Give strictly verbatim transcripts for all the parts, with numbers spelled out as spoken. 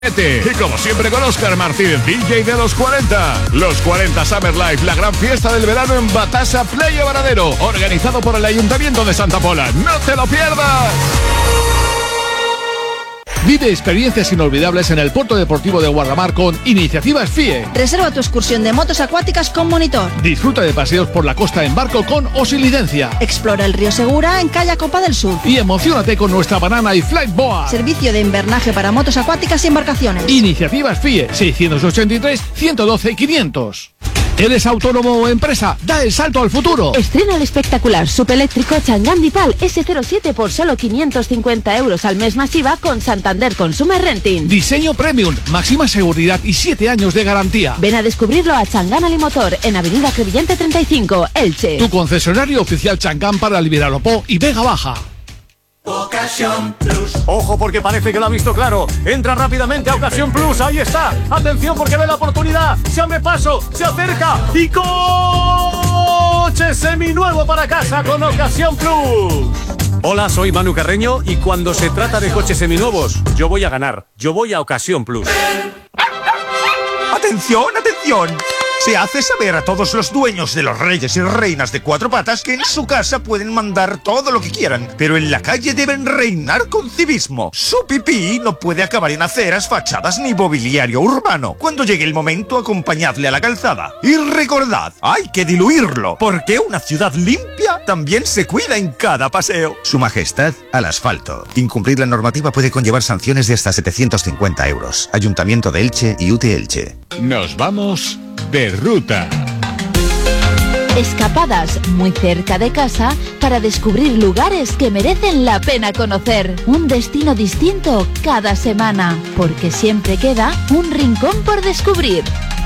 Y como siempre con Óscar Martínez, D J de los cuarenta. Los cuarenta Summer Life, la gran fiesta del verano en Batasa Playa Varadero, organizado por el Ayuntamiento de Santa Pola. ¡No te lo pierdas! Vive experiencias inolvidables en el Puerto Deportivo de Guardamar con Iniciativas F I E. Reserva tu excursión de motos acuáticas con monitor. Disfruta de paseos por la costa en barco con o sin licencia. Explora el río Segura en Calla Copa del Sur. Y emociónate con nuestra banana y flight boa. Servicio de invernaje para motos acuáticas y embarcaciones. Iniciativas F I E seiscientos ochenta y tres, ciento doce, quinientos. ¿Eres autónomo o empresa? ¡Da el salto al futuro! Estrena el espectacular subeléctrico Chang'an Dipal ese cero siete por solo quinientos cincuenta euros al mes masiva con Santander Consumer Renting. Diseño premium, máxima seguridad y siete años de garantía. Ven a descubrirlo a Chang'an Alimotor en Avenida Crevillente treinta y cinco, Elche. Tu concesionario oficial Chang'an para Alviraropó y Vega Baja. Ocasión Plus. Ojo porque parece que lo ha visto claro. Entra rápidamente a Ocasión Plus. Ahí está. Atención porque ve la oportunidad. Se abre paso, se acerca y coche seminuevo para casa con Ocasión Plus. Hola, soy Manu Carreño y cuando se trata de coches seminuevos, yo voy a ganar. Yo voy a Ocasión Plus. ¡Atención, atención! Se hace saber a todos los dueños de los reyes y reinas de cuatro patas que en su casa pueden mandar todo lo que quieran, pero en la calle deben reinar con civismo. Su pipí no puede acabar en aceras, fachadas ni mobiliario urbano. Cuando llegue el momento, acompañadle a la calzada. Y recordad, hay que diluirlo, porque una ciudad limpia también se cuida en cada paseo. Su Majestad al asfalto. Incumplir la normativa puede conllevar sanciones de hasta setecientos cincuenta euros. Ayuntamiento de Elche y U T Elche. Nos vamos de ruta. Escapadas muy cerca de casa para descubrir lugares que merecen la pena conocer. Un destino distinto cada semana, porque siempre queda un rincón por descubrir.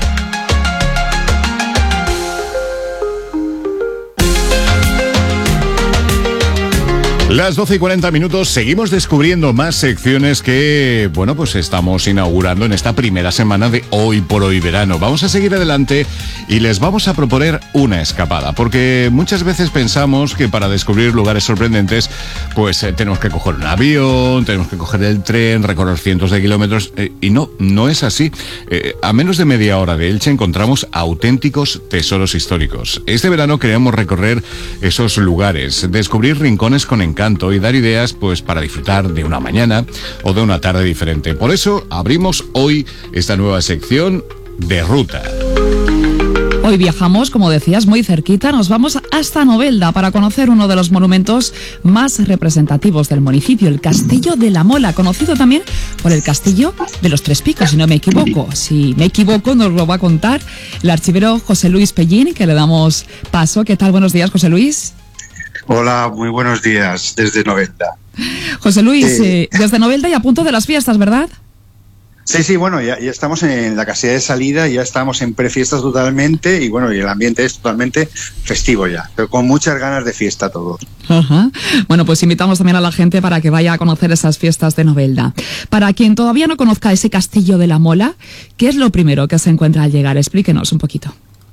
Las doce y cuarenta minutos, seguimos descubriendo más secciones que, bueno, pues estamos inaugurando en esta primera semana de Hoy por Hoy Verano. Vamos a seguir adelante y les vamos a proponer una escapada, porque muchas veces pensamos que para descubrir lugares sorprendentes, pues eh, tenemos que coger un avión, tenemos que coger el tren, recorrer cientos de kilómetros, eh, y no, no es así. Eh, a menos de media hora de Elche encontramos auténticos tesoros históricos. Este verano queremos recorrer esos lugares, descubrir rincones con encanto y dar ideas pues para disfrutar de una mañana o de una tarde diferente. Por eso abrimos hoy esta nueva sección de ruta. Hoy viajamos, como decías, muy cerquita, nos vamos hasta Novelda para conocer uno de los monumentos más representativos del municipio, el Castillo de la Mola, conocido también por el Castillo de los Tres Picos, si no me equivoco. Si me equivoco, nos lo va a contar el archivero José Luis Pellín, que le damos paso. ¿Qué tal? Buenos días, José Luis. Hola, muy buenos días desde Novelda. José Luis, eh, eh, desde Novelda y a punto de las fiestas, ¿verdad? Sí, sí, bueno, ya, ya estamos en la casilla de salida, ya estamos en prefiestas totalmente y bueno, y el ambiente es totalmente festivo ya, pero con muchas ganas de fiesta todos. Ajá. Bueno, pues invitamos también a la gente para que vaya a conocer esas fiestas de Novelda. Para quien todavía no conozca ese Castillo de la Mola, ¿qué es lo primero que se encuentra al llegar? Explíquenos un poquito.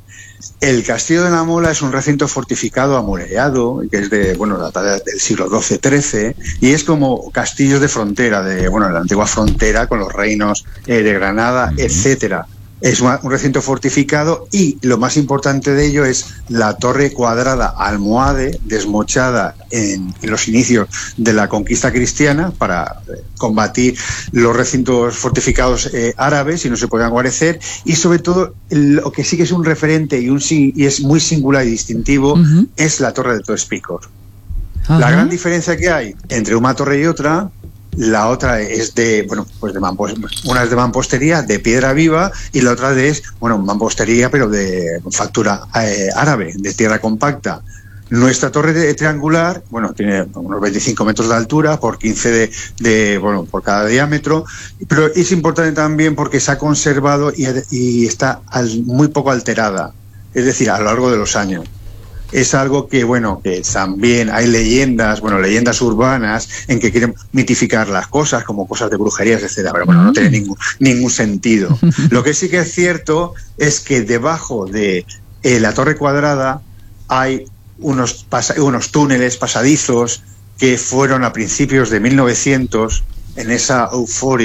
El Castillo de la Mola es un recinto fortificado amurallado, que es de, bueno, del siglo doce trece, y es como castillos de frontera, de, bueno, de la antigua frontera con los reinos eh, de Granada, uh-huh. etcétera. Es un recinto fortificado y lo más importante de ello es la torre cuadrada almohade, desmochada en, en los inicios de la conquista cristiana para combatir los recintos fortificados eh, árabes y no se podían guarecer, y sobre todo lo que sí que es un referente y, un, y es muy singular y distintivo uh-huh. es la torre de Tres Picos. Uh-huh. La gran diferencia que hay entre una torre y otra, la otra es de, bueno, pues de mampostería, una es de mampostería, de piedra viva, y la otra es, bueno, mampostería, pero de factura eh, árabe, de tierra compacta. Nuestra torre de, triangular, bueno, tiene unos veinticinco metros de altura por quince de, de, bueno, por cada diámetro, pero es importante también porque se ha conservado y, y está al, muy poco alterada, es decir, a lo largo de los años. Es algo que, bueno, que también hay leyendas, bueno, leyendas urbanas en que quieren mitificar las cosas, como cosas de brujerías, etcétera, pero bueno, no tiene ningún, ningún sentido. Lo que sí que es cierto es que debajo de eh, la torre cuadrada hay unos, pasa- unos túneles pasadizos que fueron a principios de mil novecientos, en esa euforia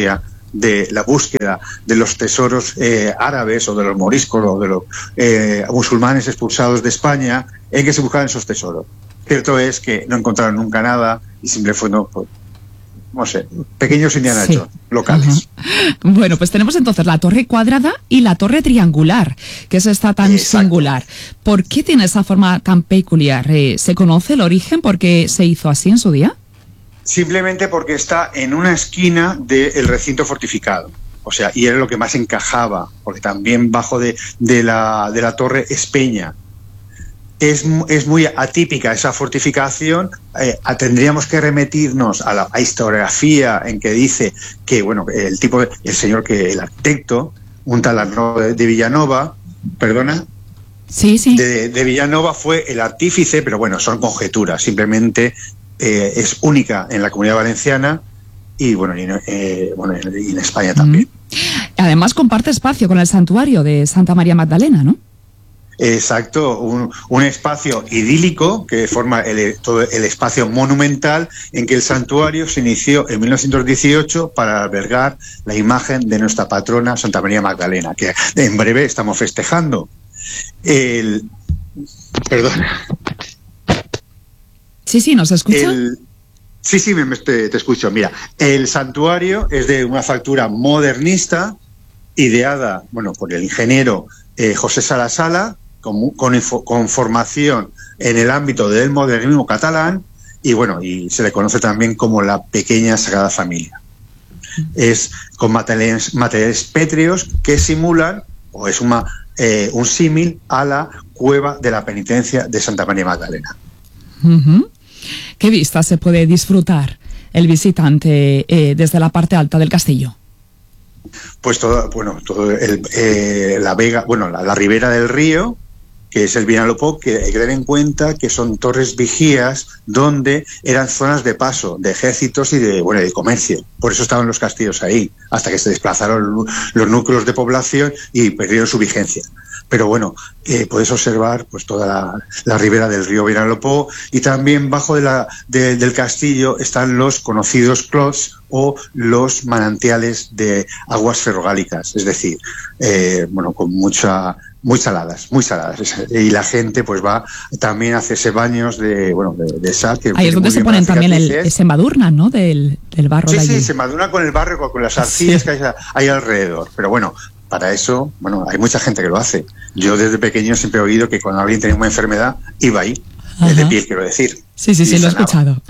de la búsqueda de los tesoros eh, árabes o de los moriscos o de los eh, musulmanes expulsados de España, en que se buscaban esos tesoros. Cierto es que no encontraron nunca nada y siempre fueron, pues, no sé, pequeños Indiana Sí. Jones locales. Ajá. Bueno, pues tenemos entonces la torre cuadrada y la torre triangular, que es esta tan Exacto. singular. ¿Por qué tiene esa forma tan peculiar? Eh, ¿Se conoce el origen? ¿Por qué se hizo así en su día? Simplemente porque está en una esquina del recinto fortificado. O sea, y era lo que más encajaba, porque también bajo de, de, la, de la torre es peña. Es, es muy atípica esa fortificación. Eh, a, tendríamos que remitirnos a la a historiografía en que dice que, bueno, el tipo, de, el señor que, el arquitecto, un tal Arnaud de, de Villanova, perdona, Sí, sí. de, de Villanova fue el artífice, pero bueno, son conjeturas, simplemente eh, es única en la Comunidad Valenciana y bueno, y, eh, bueno, y en España también. Mm. Además comparte espacio con el santuario de Santa María Magdalena, ¿no? Exacto, un, un espacio idílico que forma el, todo el espacio monumental en que el santuario se inició en mil novecientos dieciocho para albergar la imagen de nuestra patrona Santa María Magdalena, que en breve estamos festejando. El, perdón. Sí, sí, ¿nos escucha? El, sí, sí, me, me, te, te escucho. Mira, el santuario es de una factura modernista, ideada, bueno, por el ingeniero eh, José Salasala, con, con, info, con formación en el ámbito del modernismo catalán, y bueno, y se le conoce también como la pequeña Sagrada Familia. Es con materiales, materiales pétreos que simulan, o es una, eh, un símil a la cueva de la penitencia de Santa María Magdalena. Uh-huh. ¿Qué vista se puede disfrutar el visitante eh, desde la parte alta del castillo? Pues todo, bueno, todo el, eh, la vega, bueno, la, la ribera del río, que es el Vinalopó, que hay que tener en cuenta que son torres vigías donde eran zonas de paso de ejércitos y de, bueno, de comercio. Por eso estaban los castillos ahí, hasta que se desplazaron los núcleos de población y perdieron su vigencia. Pero bueno, eh, puedes observar pues toda la, la ribera del río Vinalopó, y también bajo de la, de, del castillo están los conocidos clots o los manantiales de aguas ferrogálicas, es decir, eh, bueno, con mucha muy saladas, muy saladas, y la gente pues va también a hacerse baños de, bueno, de, de sal. Que ahí es donde se ponen también el, se embadurnan, ¿no? Del, del barro. Sí, de allí. Sí, se embadurnan con el barro, con las arcillas sí. que hay, hay alrededor, pero bueno, para eso, bueno, hay mucha gente que lo hace. Yo desde pequeño siempre he oído que cuando alguien tenía una enfermedad, iba ahí, Ajá. de piel, quiero decir. Sí, sí, sí, lo he escuchado.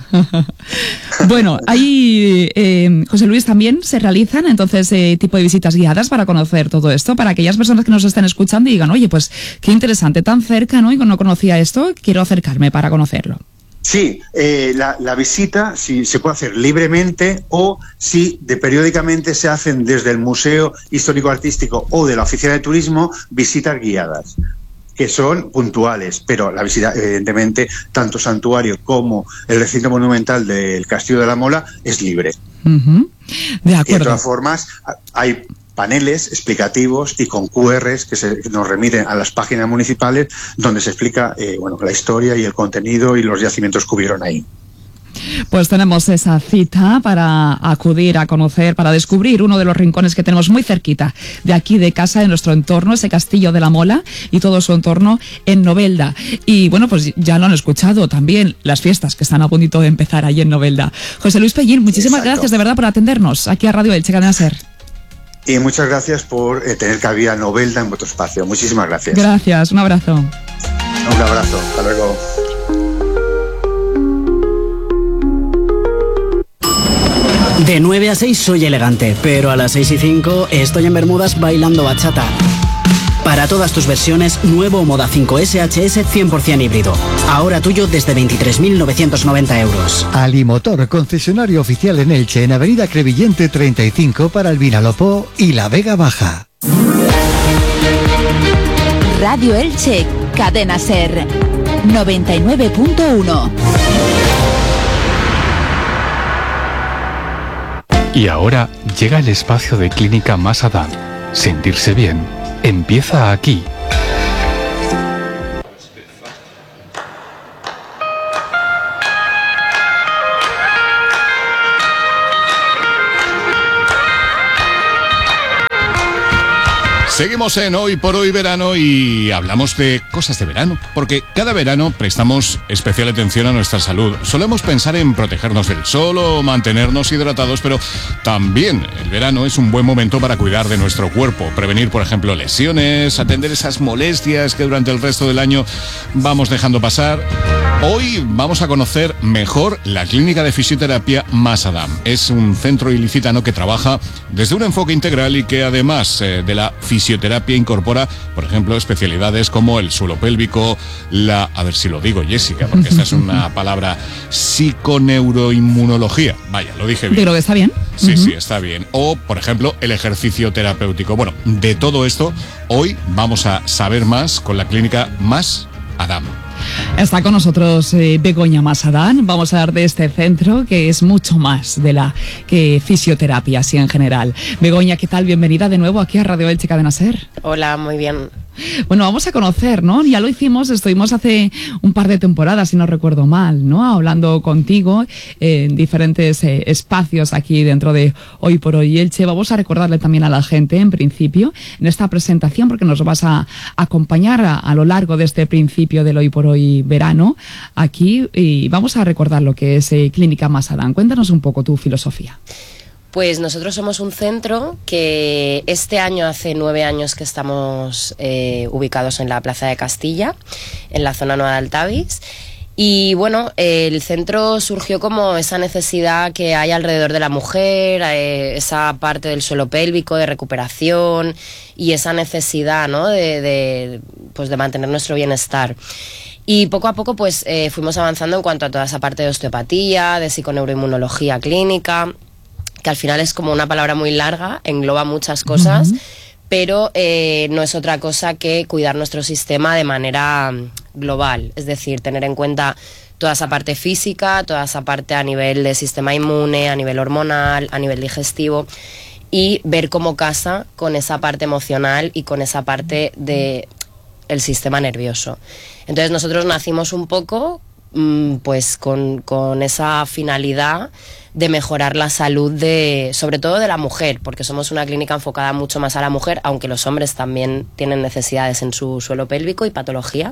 Bueno, ahí, eh, José Luis, también se realizan entonces eh, tipo de visitas guiadas para conocer todo esto, para aquellas personas que nos estén escuchando y digan, oye, pues qué interesante, tan cerca, ¿no? Y no conocía esto, quiero acercarme para conocerlo. Sí, eh, la, la visita si se puede hacer libremente o si de periódicamente se hacen desde el Museo Histórico Artístico o de la Oficina de Turismo visitas guiadas, que son puntuales, pero la visita, evidentemente, tanto santuario como el recinto monumental del Castillo de la Mola es libre. Uh-huh. De acuerdo. Y de todas formas, hay paneles explicativos y con cu erres que, se, que nos remiten a las páginas municipales donde se explica eh, bueno, la historia y el contenido y los yacimientos que hubieron ahí. Pues tenemos esa cita para acudir a conocer, para descubrir uno de los rincones que tenemos muy cerquita de aquí de casa, de nuestro entorno, ese Castillo de la Mola y todo su entorno en Novelda. Y bueno, pues ya lo han escuchado también, las fiestas que están a puntito de empezar allí en Novelda. José Luis Pellín, muchísimas Exacto. gracias de verdad por atendernos aquí a Radio Elche, Cadena Ser. Y muchas gracias por eh, tener cabida Novelda en vuestro espacio. Muchísimas gracias. Gracias, un abrazo. Un abrazo, hasta luego. De nueve a seis soy elegante, pero a las seis y cinco estoy en Bermudas bailando bachata. Para todas tus versiones, nuevo Moda cinco S H S cien por ciento híbrido. Ahora tuyo desde veintitrés mil novecientos noventa euros. Alimotor, concesionario oficial en Elche, en Avenida Crevillente treinta y cinco para el Vinalopó y la Vega Baja. Radio Elche, Cadena Ser, noventa y nueve punto uno. Y ahora llega el espacio de Clínica Masadam. Sentirse bien empieza aquí. Seguimos en Hoy por Hoy Verano y hablamos de cosas de verano, porque cada verano prestamos especial atención a nuestra salud. Solemos pensar en protegernos del sol o mantenernos hidratados, pero también el verano es un buen momento para cuidar de nuestro cuerpo, prevenir, por ejemplo, lesiones, atender esas molestias que durante el resto del año vamos dejando pasar. Hoy vamos a conocer mejor la clínica de fisioterapia Masadam. Es un centro ilicitano que trabaja desde un enfoque integral y que además eh, de la fisioterapia incorpora, por ejemplo, especialidades como el suelo pélvico, la, a ver si lo digo, Jessica, porque esta es una palabra, psiconeuroinmunología. Vaya, lo dije bien. Creo que está bien. Sí, Uh-huh. sí, está bien. O, por ejemplo, el ejercicio terapéutico. Bueno, de todo esto, hoy vamos a saber más con la clínica Masadam. Está con nosotros eh, Begoña Masadam. Vamos a hablar de este centro que es mucho más de la que fisioterapia, así en general. Begoña, ¿qué tal? Bienvenida de nuevo aquí a Radio Elche Cadena Ser. Hola, muy bien. Bueno, vamos a conocer, ¿no? Ya lo hicimos, estuvimos hace un par de temporadas, si no recuerdo mal, ¿no? Hablando contigo en diferentes eh, espacios aquí dentro de Hoy por Hoy Elche. Vamos a recordarle también a la gente, en principio, en esta presentación, porque nos vas a acompañar a, a lo largo de este principio del Hoy por Hoy Verano aquí, y vamos a recordar lo que es eh, Clínica Masadam. Cuéntanos un poco tu filosofía. Pues nosotros somos un centro que este año hace nueve años que estamos eh, ubicados en la Plaza de Castilla, en la zona nueva de Altavis. Y bueno, el centro surgió como esa necesidad que hay alrededor de la mujer, eh, esa parte del suelo pélvico, de recuperación y esa necesidad, ¿no?, de, de, pues de mantener nuestro bienestar. Y poco a poco pues eh, fuimos avanzando en cuanto a toda esa parte de osteopatía, de psiconeuroinmunología clínica, que al final es como una palabra muy larga, engloba muchas cosas, uh-huh. pero eh, no es otra cosa que cuidar nuestro sistema de manera global, es decir, tener en cuenta toda esa parte física, toda esa parte a nivel de sistema inmune, a nivel hormonal, a nivel digestivo, y ver cómo casa con esa parte emocional y con esa parte de el sistema nervioso. Entonces nosotros nacimos un poco pues con, con esa finalidad de mejorar la salud de, sobre todo de la mujer, porque somos una clínica enfocada mucho más a la mujer, aunque los hombres también tienen necesidades en su suelo pélvico y patología,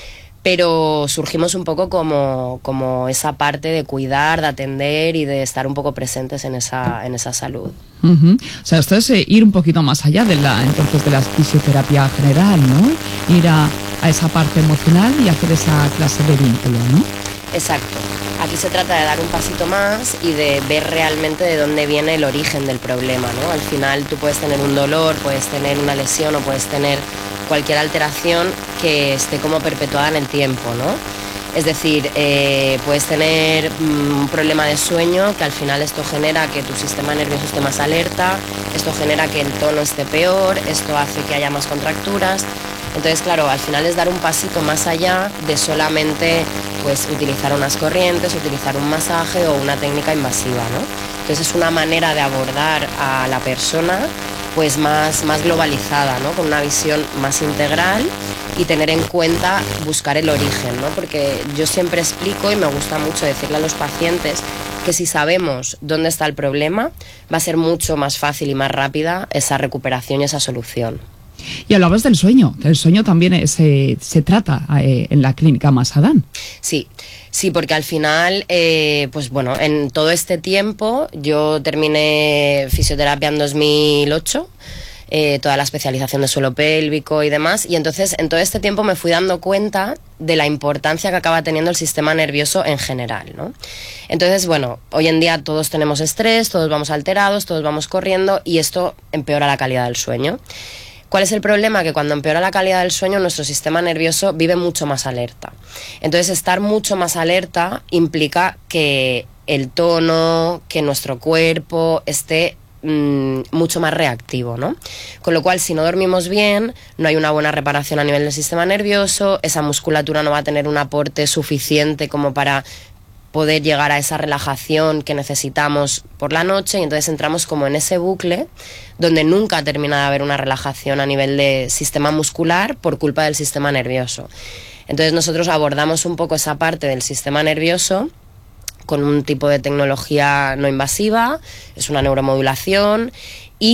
pero surgimos un poco como, como esa parte de cuidar, de atender y de estar un poco presentes en esa, en esa salud. Uh-huh. O sea, esto es eh, ir un poquito más allá de la, entonces, de la fisioterapia general, ¿no? Ir a, a esa parte emocional y hacer esa clase de vínculo, ¿no? Exacto. Aquí se trata de dar un pasito más y de ver realmente de dónde viene el origen del problema, ¿no? Al final tú puedes tener un dolor, puedes tener una lesión o puedes tener cualquier alteración que esté como perpetuada en el tiempo, ¿no? Es decir, eh, puedes tener mm, un problema de sueño que al final esto genera que tu sistema nervioso esté más alerta, esto genera que el tono esté peor, esto hace que haya más contracturas. Entonces, claro, al final es dar un pasito más allá de solamente pues, utilizar unas corrientes, utilizar un masaje o una técnica invasiva, ¿no? Entonces es una manera de abordar a la persona pues más, más globalizada, ¿no? Con una visión más integral y tener en cuenta buscar el origen, ¿no? Porque yo siempre explico y me gusta mucho decirle a los pacientes que si sabemos dónde está el problema, va a ser mucho más fácil y más rápida esa recuperación y esa solución. Y hablabas del sueño, que el sueño también es, eh, se trata eh, en la clínica Masadam. Sí, sí, porque al final, eh, pues bueno, en todo este tiempo yo terminé fisioterapia en dos mil ocho, eh, toda la especialización de suelo pélvico y demás, y entonces en todo este tiempo me fui dando cuenta de la importancia que acaba teniendo el sistema nervioso en general, ¿no? Entonces, bueno, hoy en día todos tenemos estrés, todos vamos alterados, todos vamos corriendo y esto empeora la calidad del sueño. ¿Cuál es el problema? Que cuando empeora la calidad del sueño, nuestro sistema nervioso vive mucho más alerta. Entonces, estar mucho más alerta implica que el tono, que nuestro cuerpo esté mmm, mucho más reactivo, ¿no? Con lo cual, si no dormimos bien, no hay una buena reparación a nivel del sistema nervioso, esa musculatura no va a tener un aporte suficiente como para poder llegar a esa relajación que necesitamos por la noche, y entonces entramos como en ese bucle donde nunca termina de haber una relajación a nivel de sistema muscular por culpa del sistema nervioso. Entonces nosotros abordamos un poco esa parte del sistema nervioso con un tipo de tecnología no invasiva, es una neuromodulación, y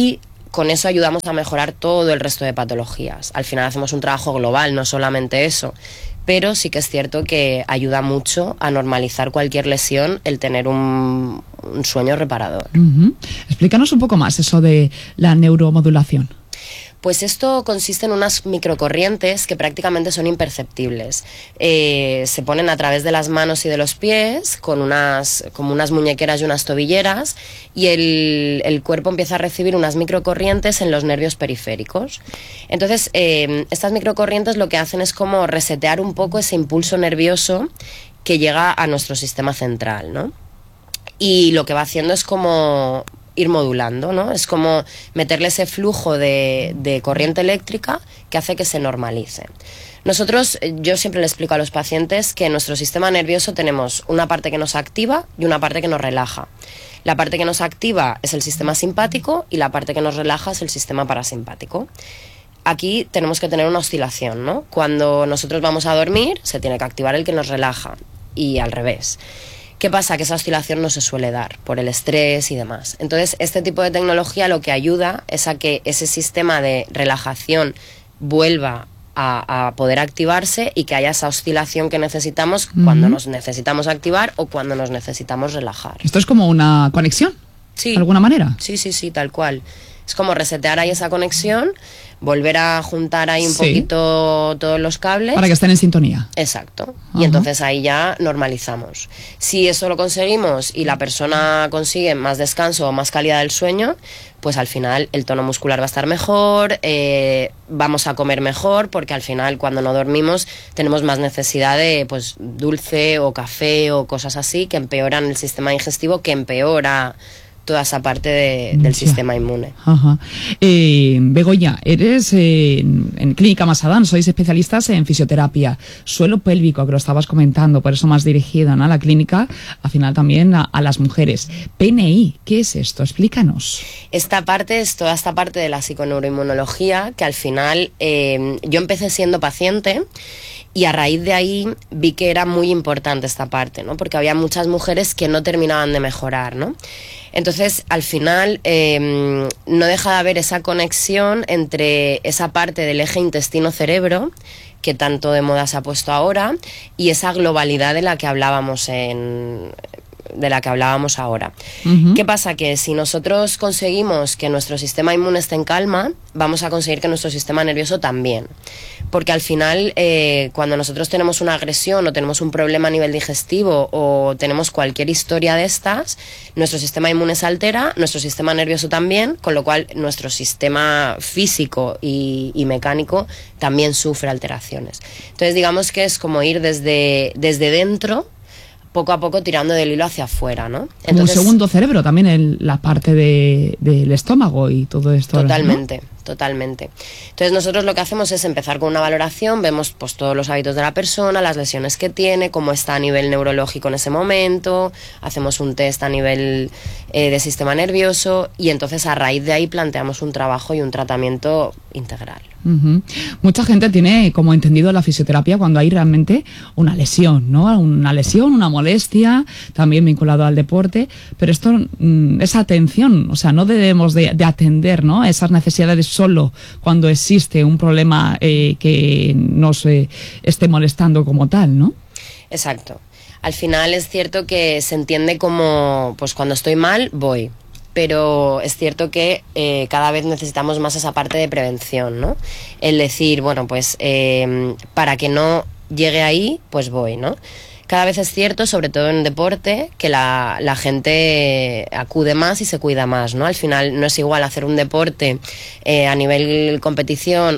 con eso ayudamos a mejorar todo el resto de patologías. Al final hacemos un trabajo global, no solamente eso, pero sí que es cierto que ayuda mucho a normalizar cualquier lesión el tener un, un sueño reparador. Uh-huh. Explícanos un poco más eso de la neuromodulación. Pues esto consiste en unas microcorrientes que prácticamente son imperceptibles. Eh, se ponen a través de las manos y de los pies, con unas, como unas muñequeras y unas tobilleras, y el, el cuerpo empieza a recibir unas microcorrientes en los nervios periféricos. Entonces, eh, estas microcorrientes lo que hacen es como resetear un poco ese impulso nervioso que llega a nuestro sistema central, ¿no? Y lo que va haciendo es como ir modulando, ¿no? Es como meterle ese flujo de, de corriente eléctrica que hace que se normalice. Nosotros, yo siempre le explico a los pacientes que en nuestro sistema nervioso tenemos una parte que nos activa y una parte que nos relaja. La parte que nos activa es el sistema simpático y la parte que nos relaja es el sistema parasimpático. Aquí tenemos que tener una oscilación, ¿no? Cuando nosotros vamos a dormir, se tiene que activar el que nos relaja y al revés. ¿Qué pasa? Que esa oscilación no se suele dar por el estrés y demás. Entonces, este tipo de tecnología lo que ayuda es a que ese sistema de relajación vuelva a, a poder activarse y que haya esa oscilación que necesitamos uh-huh. cuando nos necesitamos activar o cuando nos necesitamos relajar. Esto es como una conexión, sí. ¿de alguna manera? Sí, sí, sí, tal cual. Es como resetear ahí esa conexión, volver a juntar ahí un sí. poquito todos los cables. Para que estén en sintonía. Exacto. Uh-huh. Y entonces ahí ya normalizamos. Si eso lo conseguimos y la persona consigue más descanso o más calidad del sueño, pues al final el tono muscular va a estar mejor, eh, vamos a comer mejor, porque al final cuando no dormimos tenemos más necesidad de pues dulce o café o cosas así que empeoran el sistema digestivo, que empeora toda esa parte de, del sí. sistema inmune. Ajá. Eh, Begoña, eres eh, en Clínica Masadán, sois especialistas en fisioterapia, suelo pélvico, que lo estabas comentando, por eso más dirigido, ¿no?, a la clínica, al final también a, a las mujeres. P N I, ¿qué es esto? Explícanos. Esta parte es toda esta parte de la psiconeuroinmunología, que al final eh, yo empecé siendo paciente y a raíz de ahí vi que era muy importante esta parte, ¿no? Porque había muchas mujeres que no terminaban de mejorar, ¿no? Entonces, al final, eh, no deja de haber esa conexión entre esa parte del eje intestino-cerebro, que tanto de moda se ha puesto ahora, y esa globalidad de la que hablábamos en... de la que hablábamos ahora. Uh-huh. ¿Qué pasa? Que si nosotros conseguimos que nuestro sistema inmune esté en calma, vamos a conseguir que nuestro sistema nervioso también. Porque al final, eh, cuando nosotros tenemos una agresión o tenemos un problema a nivel digestivo o tenemos cualquier historia de estas, nuestro sistema inmune se altera, nuestro sistema nervioso también, con lo cual nuestro sistema físico y, y mecánico también sufre alteraciones. Entonces, digamos que es como ir desde, desde dentro, poco a poco tirando del hilo hacia afuera, ¿no? Entonces, como un segundo cerebro también en la parte de, del estómago y todo esto. Totalmente, ¿no? totalmente. Entonces nosotros lo que hacemos es empezar con una valoración, vemos pues todos los hábitos de la persona, las lesiones que tiene, cómo está a nivel neurológico en ese momento, hacemos un test a nivel eh, de sistema nervioso y entonces a raíz de ahí planteamos un trabajo y un tratamiento integral. Uh-huh. Mucha gente tiene como entendido la fisioterapia cuando hay realmente una lesión, ¿no? Una lesión, una molestia, también vinculado al deporte, pero esto, esa atención, o sea, no debemos de, de atender, ¿no?, esas necesidades solo cuando existe un problema eh, que nos eh, esté molestando como tal, ¿no? Exacto. Al final es cierto que se entiende como, pues cuando estoy mal, voy. Pero es cierto que eh, cada vez necesitamos más esa parte de prevención, ¿no? El decir, bueno, pues eh, para que no llegue ahí, pues voy, ¿no? Cada vez es cierto, sobre todo en deporte, que la, la gente acude más y se cuida más, ¿no? Al final no es igual hacer un deporte eh, a nivel competición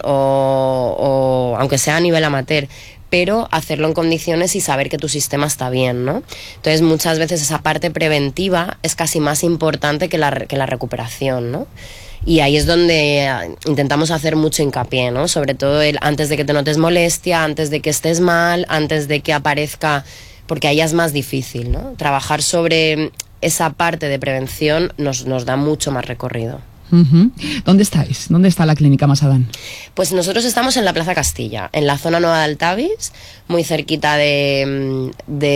o, o aunque sea a nivel amateur, pero hacerlo en condiciones y saber que tu sistema está bien, ¿no? Entonces muchas veces esa parte preventiva es casi más importante que la, que la recuperación, ¿no? Y ahí es donde intentamos hacer mucho hincapié, ¿no? Sobre todo el antes de que te notes molestia, antes de que estés mal, antes de que aparezca, porque ahí es más difícil, ¿no? Trabajar sobre esa parte de prevención nos, nos da mucho más recorrido. Uh-huh. ¿Dónde estáis? ¿Dónde está la Clínica Masadán? Pues nosotros estamos en la Plaza Castilla, en la zona nueva de Altavis, muy cerquita de,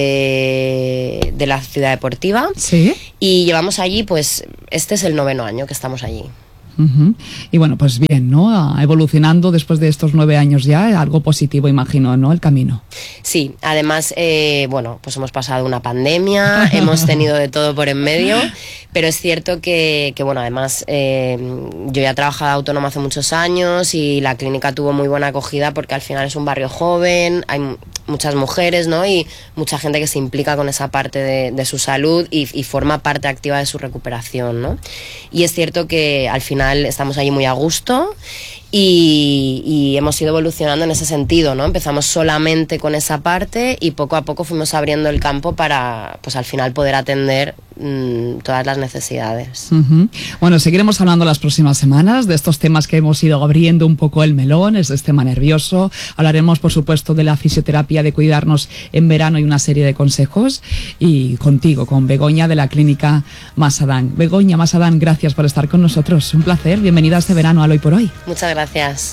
de, de la ciudad deportiva. Sí. Y llevamos allí, pues este es el noveno año que estamos allí. Uh-huh. Y bueno, pues bien, ¿no? Evolucionando después de estos nueve años ya, algo positivo, imagino, ¿no? El camino. Sí, además, eh, bueno, pues hemos pasado una pandemia, hemos tenido de todo por en medio, pero es cierto que, que bueno, además, eh, yo ya he trabajado autónoma hace muchos años y la clínica tuvo muy buena acogida porque al final es un barrio joven, hay muchas mujeres, ¿no? Y mucha gente que se implica con esa parte de, de su salud y, y forma parte activa de su recuperación, ¿no? Y es cierto que al final estamos allí muy a gusto y, y hemos ido evolucionando en ese sentido, ¿no? Empezamos solamente con esa parte y poco a poco fuimos abriendo el campo para, pues al final poder atender mmm, todas las necesidades. Uh-huh. Bueno, seguiremos hablando las próximas semanas de estos temas que hemos ido abriendo un poco el melón, es el sistema nervioso. Hablaremos, por supuesto, de la fisioterapia, de cuidarnos en verano y una serie de consejos. Y contigo, con Begoña de la clínica Masadán. Begoña Masadán, gracias por estar con nosotros. Un placer. Bienvenida este verano al Hoy por Hoy. Muchas gracias.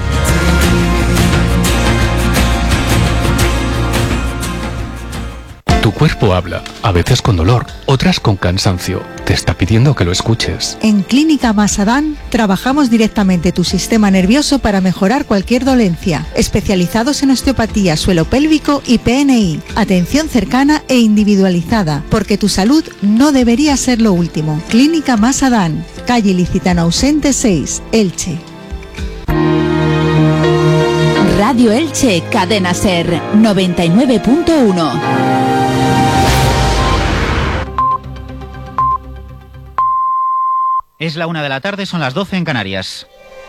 Tu cuerpo habla, a veces con dolor, otras con cansancio. Te está pidiendo que lo escuches. En Clínica Masadán trabajamos directamente tu sistema nervioso para mejorar cualquier dolencia. Especializados en osteopatía, suelo pélvico y P N I. Atención cercana e individualizada, porque tu salud no debería ser lo último. Clínica Masadán, calle Licitano Ausente seis, Elche. Radio Elche, Cadena Ser, noventa y nueve punto uno. Es la una de la tarde, son las doce en Canarias.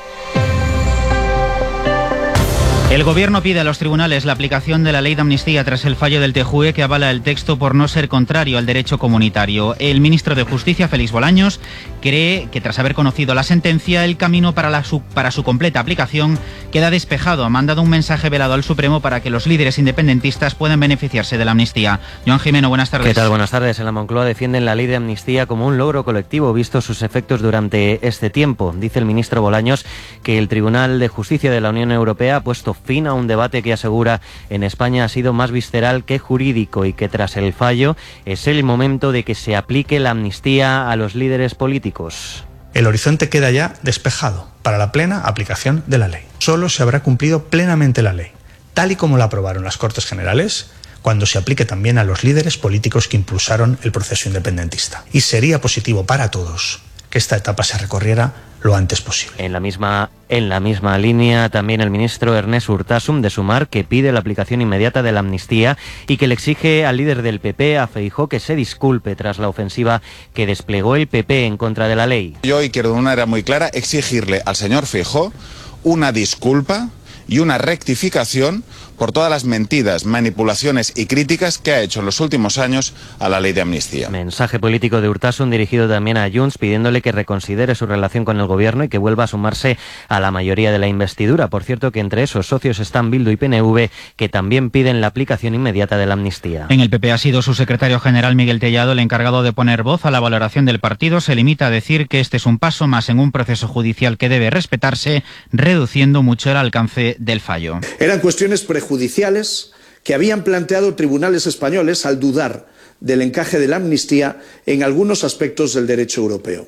El Gobierno pide a los tribunales la aplicación de la ley de amnistía tras el fallo del T J U E que avala el texto por no ser contrario al derecho comunitario. El ministro de Justicia, Félix Bolaños, cree que tras haber conocido la sentencia, el camino para, la su, para su completa aplicación queda despejado. Ha mandado un mensaje velado al Supremo para que los líderes independentistas puedan beneficiarse de la amnistía. Joan Jimeno, buenas tardes. ¿Qué tal? Buenas tardes. En la Moncloa defienden la ley de amnistía como un logro colectivo, visto sus efectos durante este tiempo. Dice el ministro Bolaños que el Tribunal de Justicia de la Unión Europea ha puesto fin a un debate que, asegura, en España ha sido más visceral que jurídico y que tras el fallo es el momento de que se aplique la amnistía a los líderes políticos. El horizonte queda ya despejado para la plena aplicación de la ley. Solo se habrá cumplido plenamente la ley, tal y como la aprobaron las Cortes Generales, cuando se aplique también a los líderes políticos que impulsaron el proceso independentista. Y sería positivo para todos que esta etapa se recorriera lo antes posible. En la misma, en la misma línea, también el ministro Ernest Urtasun, de Sumar, que pide la aplicación inmediata de la amnistía y que le exige al líder del P P, a Feijóo, que se disculpe tras la ofensiva que desplegó el P P en contra de la ley. Yo hoy quiero de una manera muy clara exigirle al señor Feijóo una disculpa y una rectificación por todas las mentiras, manipulaciones y críticas que ha hecho en los últimos años a la ley de amnistía. Mensaje político de Urtasun dirigido también a Junts, pidiéndole que reconsidere su relación con el gobierno y que vuelva a sumarse a la mayoría de la investidura. Por cierto, que entre esos socios están Bildu y P N V, que también piden la aplicación inmediata de la amnistía. En el P P ha sido su secretario general, Miguel Tellado, el encargado de poner voz a la valoración del partido. Se limita a decir que este es un paso más en un proceso judicial que debe respetarse, reduciendo mucho el alcance del fallo. Eran cuestiones prejudiciales que habían planteado tribunales españoles al dudar del encaje de la amnistía en algunos aspectos del derecho europeo.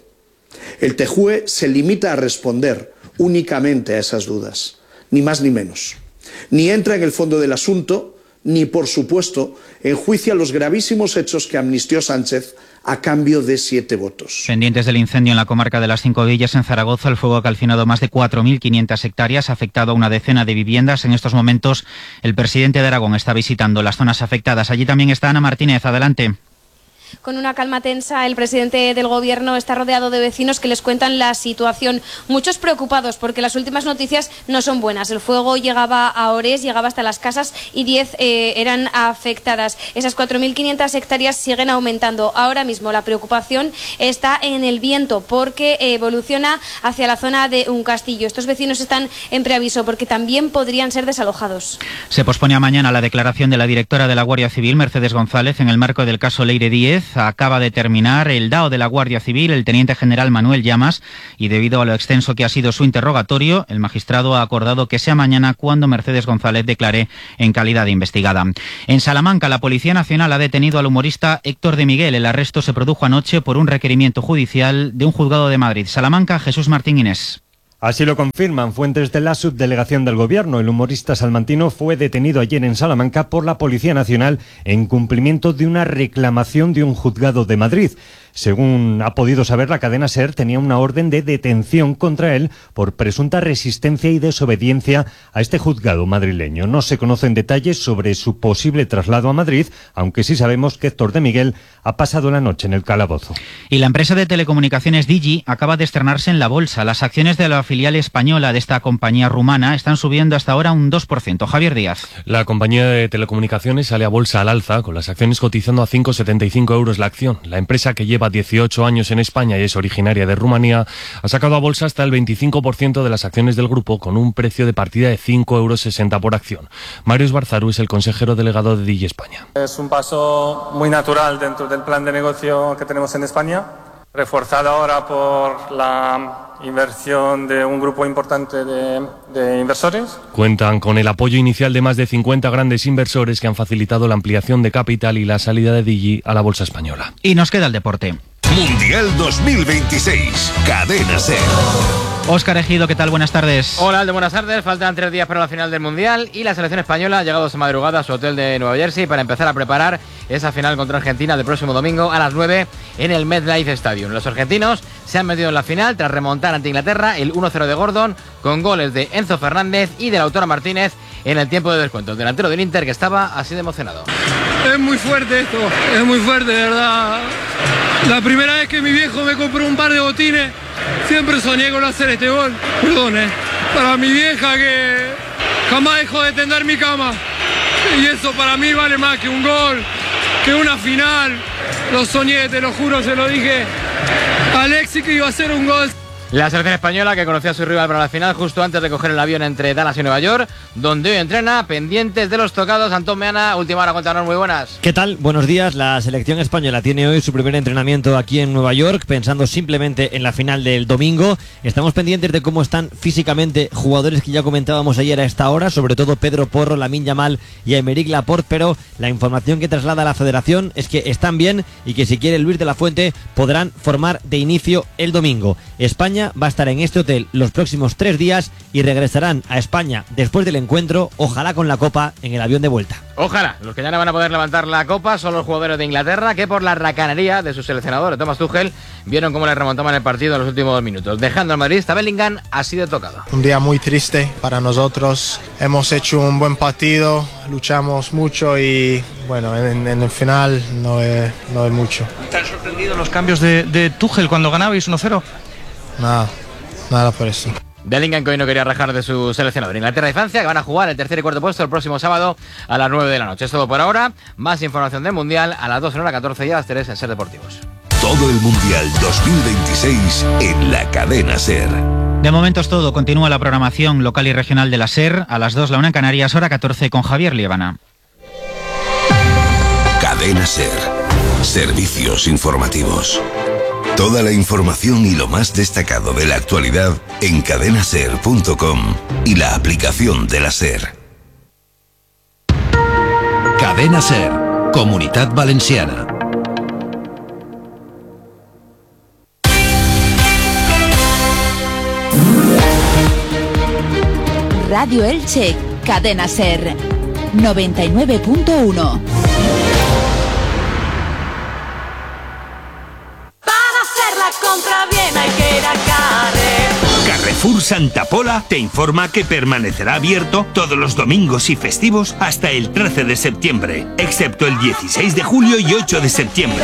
El T J U E se limita a responder únicamente a esas dudas, ni más ni menos. Ni entra en el fondo del asunto, ni, por supuesto, enjuicia los gravísimos hechos que amnistió Sánchez a cambio de siete votos. Pendientes del incendio en la comarca de las Cinco Villas, en Zaragoza, el fuego ha calcinado más de cuatro mil quinientas hectáreas, ha afectado a una decena de viviendas. En estos momentos, el presidente de Aragón está visitando las zonas afectadas. Allí también está Ana Martínez. Adelante. Con una calma tensa, el presidente del Gobierno está rodeado de vecinos que les cuentan la situación. Muchos preocupados porque las últimas noticias no son buenas. El fuego llegaba a Ores, llegaba hasta las casas y diez eh, eran afectadas. Esas cuatro mil quinientas hectáreas siguen aumentando. Ahora mismo la preocupación está en el viento porque evoluciona hacia la zona de un castillo. Estos vecinos están en preaviso porque también podrían ser desalojados. Se pospone a mañana la declaración de la directora de la Guardia Civil, Mercedes González, en el marco del caso Leire Díez. juez acaba de terminar el D A O de la Guardia Civil, el teniente general Manuel Llamas, y debido a lo extenso que ha sido su interrogatorio, el magistrado ha acordado que sea mañana cuando Mercedes González declare en calidad de investigada. En Salamanca, la Policía Nacional ha detenido al humorista Héctor de Miguel. El arresto se produjo anoche por un requerimiento judicial de un juzgado de Madrid. Salamanca, Jesús Martín Inés. Así lo confirman fuentes de la subdelegación del Gobierno. El humorista salmantino fue detenido ayer en Salamanca por la Policía Nacional en cumplimiento de una reclamación de un juzgado de Madrid. Según ha podido saber la cadena SER, tenía una orden de detención contra él por presunta resistencia y desobediencia a este juzgado madrileño. No se conocen detalles sobre su posible traslado a Madrid, aunque sí sabemos que Héctor de Miguel ha pasado la noche en el calabozo. Y la empresa de telecomunicaciones Digi acaba de estrenarse en la bolsa. Las acciones de la filial española de esta compañía rumana están subiendo hasta ahora un dos por ciento. Javier Díaz. La compañía de telecomunicaciones sale a bolsa al alza, con las acciones cotizando a cinco coma setenta y cinco euros la acción. La empresa, que lleva dieciocho años en España y es originaria de Rumanía, ha sacado a bolsa hasta el veinticinco por ciento de las acciones del grupo, con un precio de partida de cinco euros sesenta por acción. Marius Barzaru es el consejero delegado de Digi España. Es un paso muy natural dentro del plan de negocio que tenemos en España, reforzado ahora por la inversión de un grupo importante de, de inversores. Cuentan con el apoyo inicial de más de cincuenta grandes inversores que han facilitado la ampliación de capital y la salida de Digi a la bolsa española. Y nos queda el deporte. Mundial dos mil veintiséis, Cadena SER. Óscar Ejido, ¿qué tal? Buenas tardes. Hola, Alde, buenas tardes. Faltan tres días para la final del Mundial y la selección española ha llegado esta madrugada a su hotel de Nueva Jersey para empezar a preparar esa final contra Argentina del próximo domingo a las nueve en el MetLife Stadium. Los argentinos se han metido en la final tras remontar ante Inglaterra el uno cero de Gordon, con goles de Enzo Fernández y de Lautaro Martínez en el tiempo de descuento. El delantero del Inter, que estaba así de emocionado. Es muy fuerte esto, es muy fuerte, de verdad. La primera vez que mi viejo me compró un par de botines, siempre soñé con hacer este gol. Perdón, eh. Para mi vieja, que jamás dejó de tender mi cama. Y eso para mí vale más que un gol, que una final. Lo soñé, te lo juro, se lo dije a Alexis que iba a hacer un gol. La selección española, que conocía a su rival para la final justo antes de coger el avión entre Dallas y Nueva York, donde hoy entrena, pendientes de los tocados. Antón Meana, última hora, cuéntanos, muy buenas. ¿Qué tal? Buenos días. La selección española tiene hoy su primer entrenamiento aquí en Nueva York, pensando simplemente en la final del domingo. Estamos pendientes de cómo están físicamente jugadores que ya comentábamos ayer a esta hora, sobre todo Pedro Porro, Lamine Yamal y Aymeric Laporte, pero la información que traslada la federación es que están bien y que si quiere Luis de la Fuente podrán formar de inicio el domingo. España va a estar en este hotel los próximos tres días y regresarán a España después del encuentro, ojalá con la Copa en el avión de vuelta. Ojalá. Los que ya no van a poder levantar la Copa son los jugadores de Inglaterra, que por la racanería de su seleccionador, Thomas Tuchel, vieron cómo le remontaban el partido en los últimos dos minutos. Dejando al madridista Bellingham así de tocado. Un día muy triste para nosotros. Hemos hecho un buen partido, luchamos mucho y bueno, en, en el final no es, no es mucho. ¿Te han sorprendido los cambios de, de Tuchel cuando ganabais uno cero? Nada, nada por eso. Bellingham, que hoy no quería rajar de su seleccionador. Inglaterra y Francia, que van a jugar el tercer y cuarto puesto el próximo sábado a las nueve de la noche. Es todo por ahora. Más información del Mundial a las dos en hora catorce y a las tres en Ser Deportivos. Todo el Mundial dos mil veintiséis en la Cadena SER. De momento es todo. Continúa la programación local y regional de la SER. A las dos, la una en Canarias, hora catorce, con Javier Liébana. Cadena SER. Servicios informativos. Toda la información y lo más destacado de la actualidad en cadena ser punto com y la aplicación de la SER. Cadena SER, Comunitat Valenciana. Radio Elche, Cadena SER, noventa y nueve punto uno. Compra bien hay que ir a Carrefour. Carrefour Santa Pola te informa que permanecerá abierto todos los domingos y festivos hasta el trece de septiembre, excepto el dieciséis de julio y ocho de septiembre.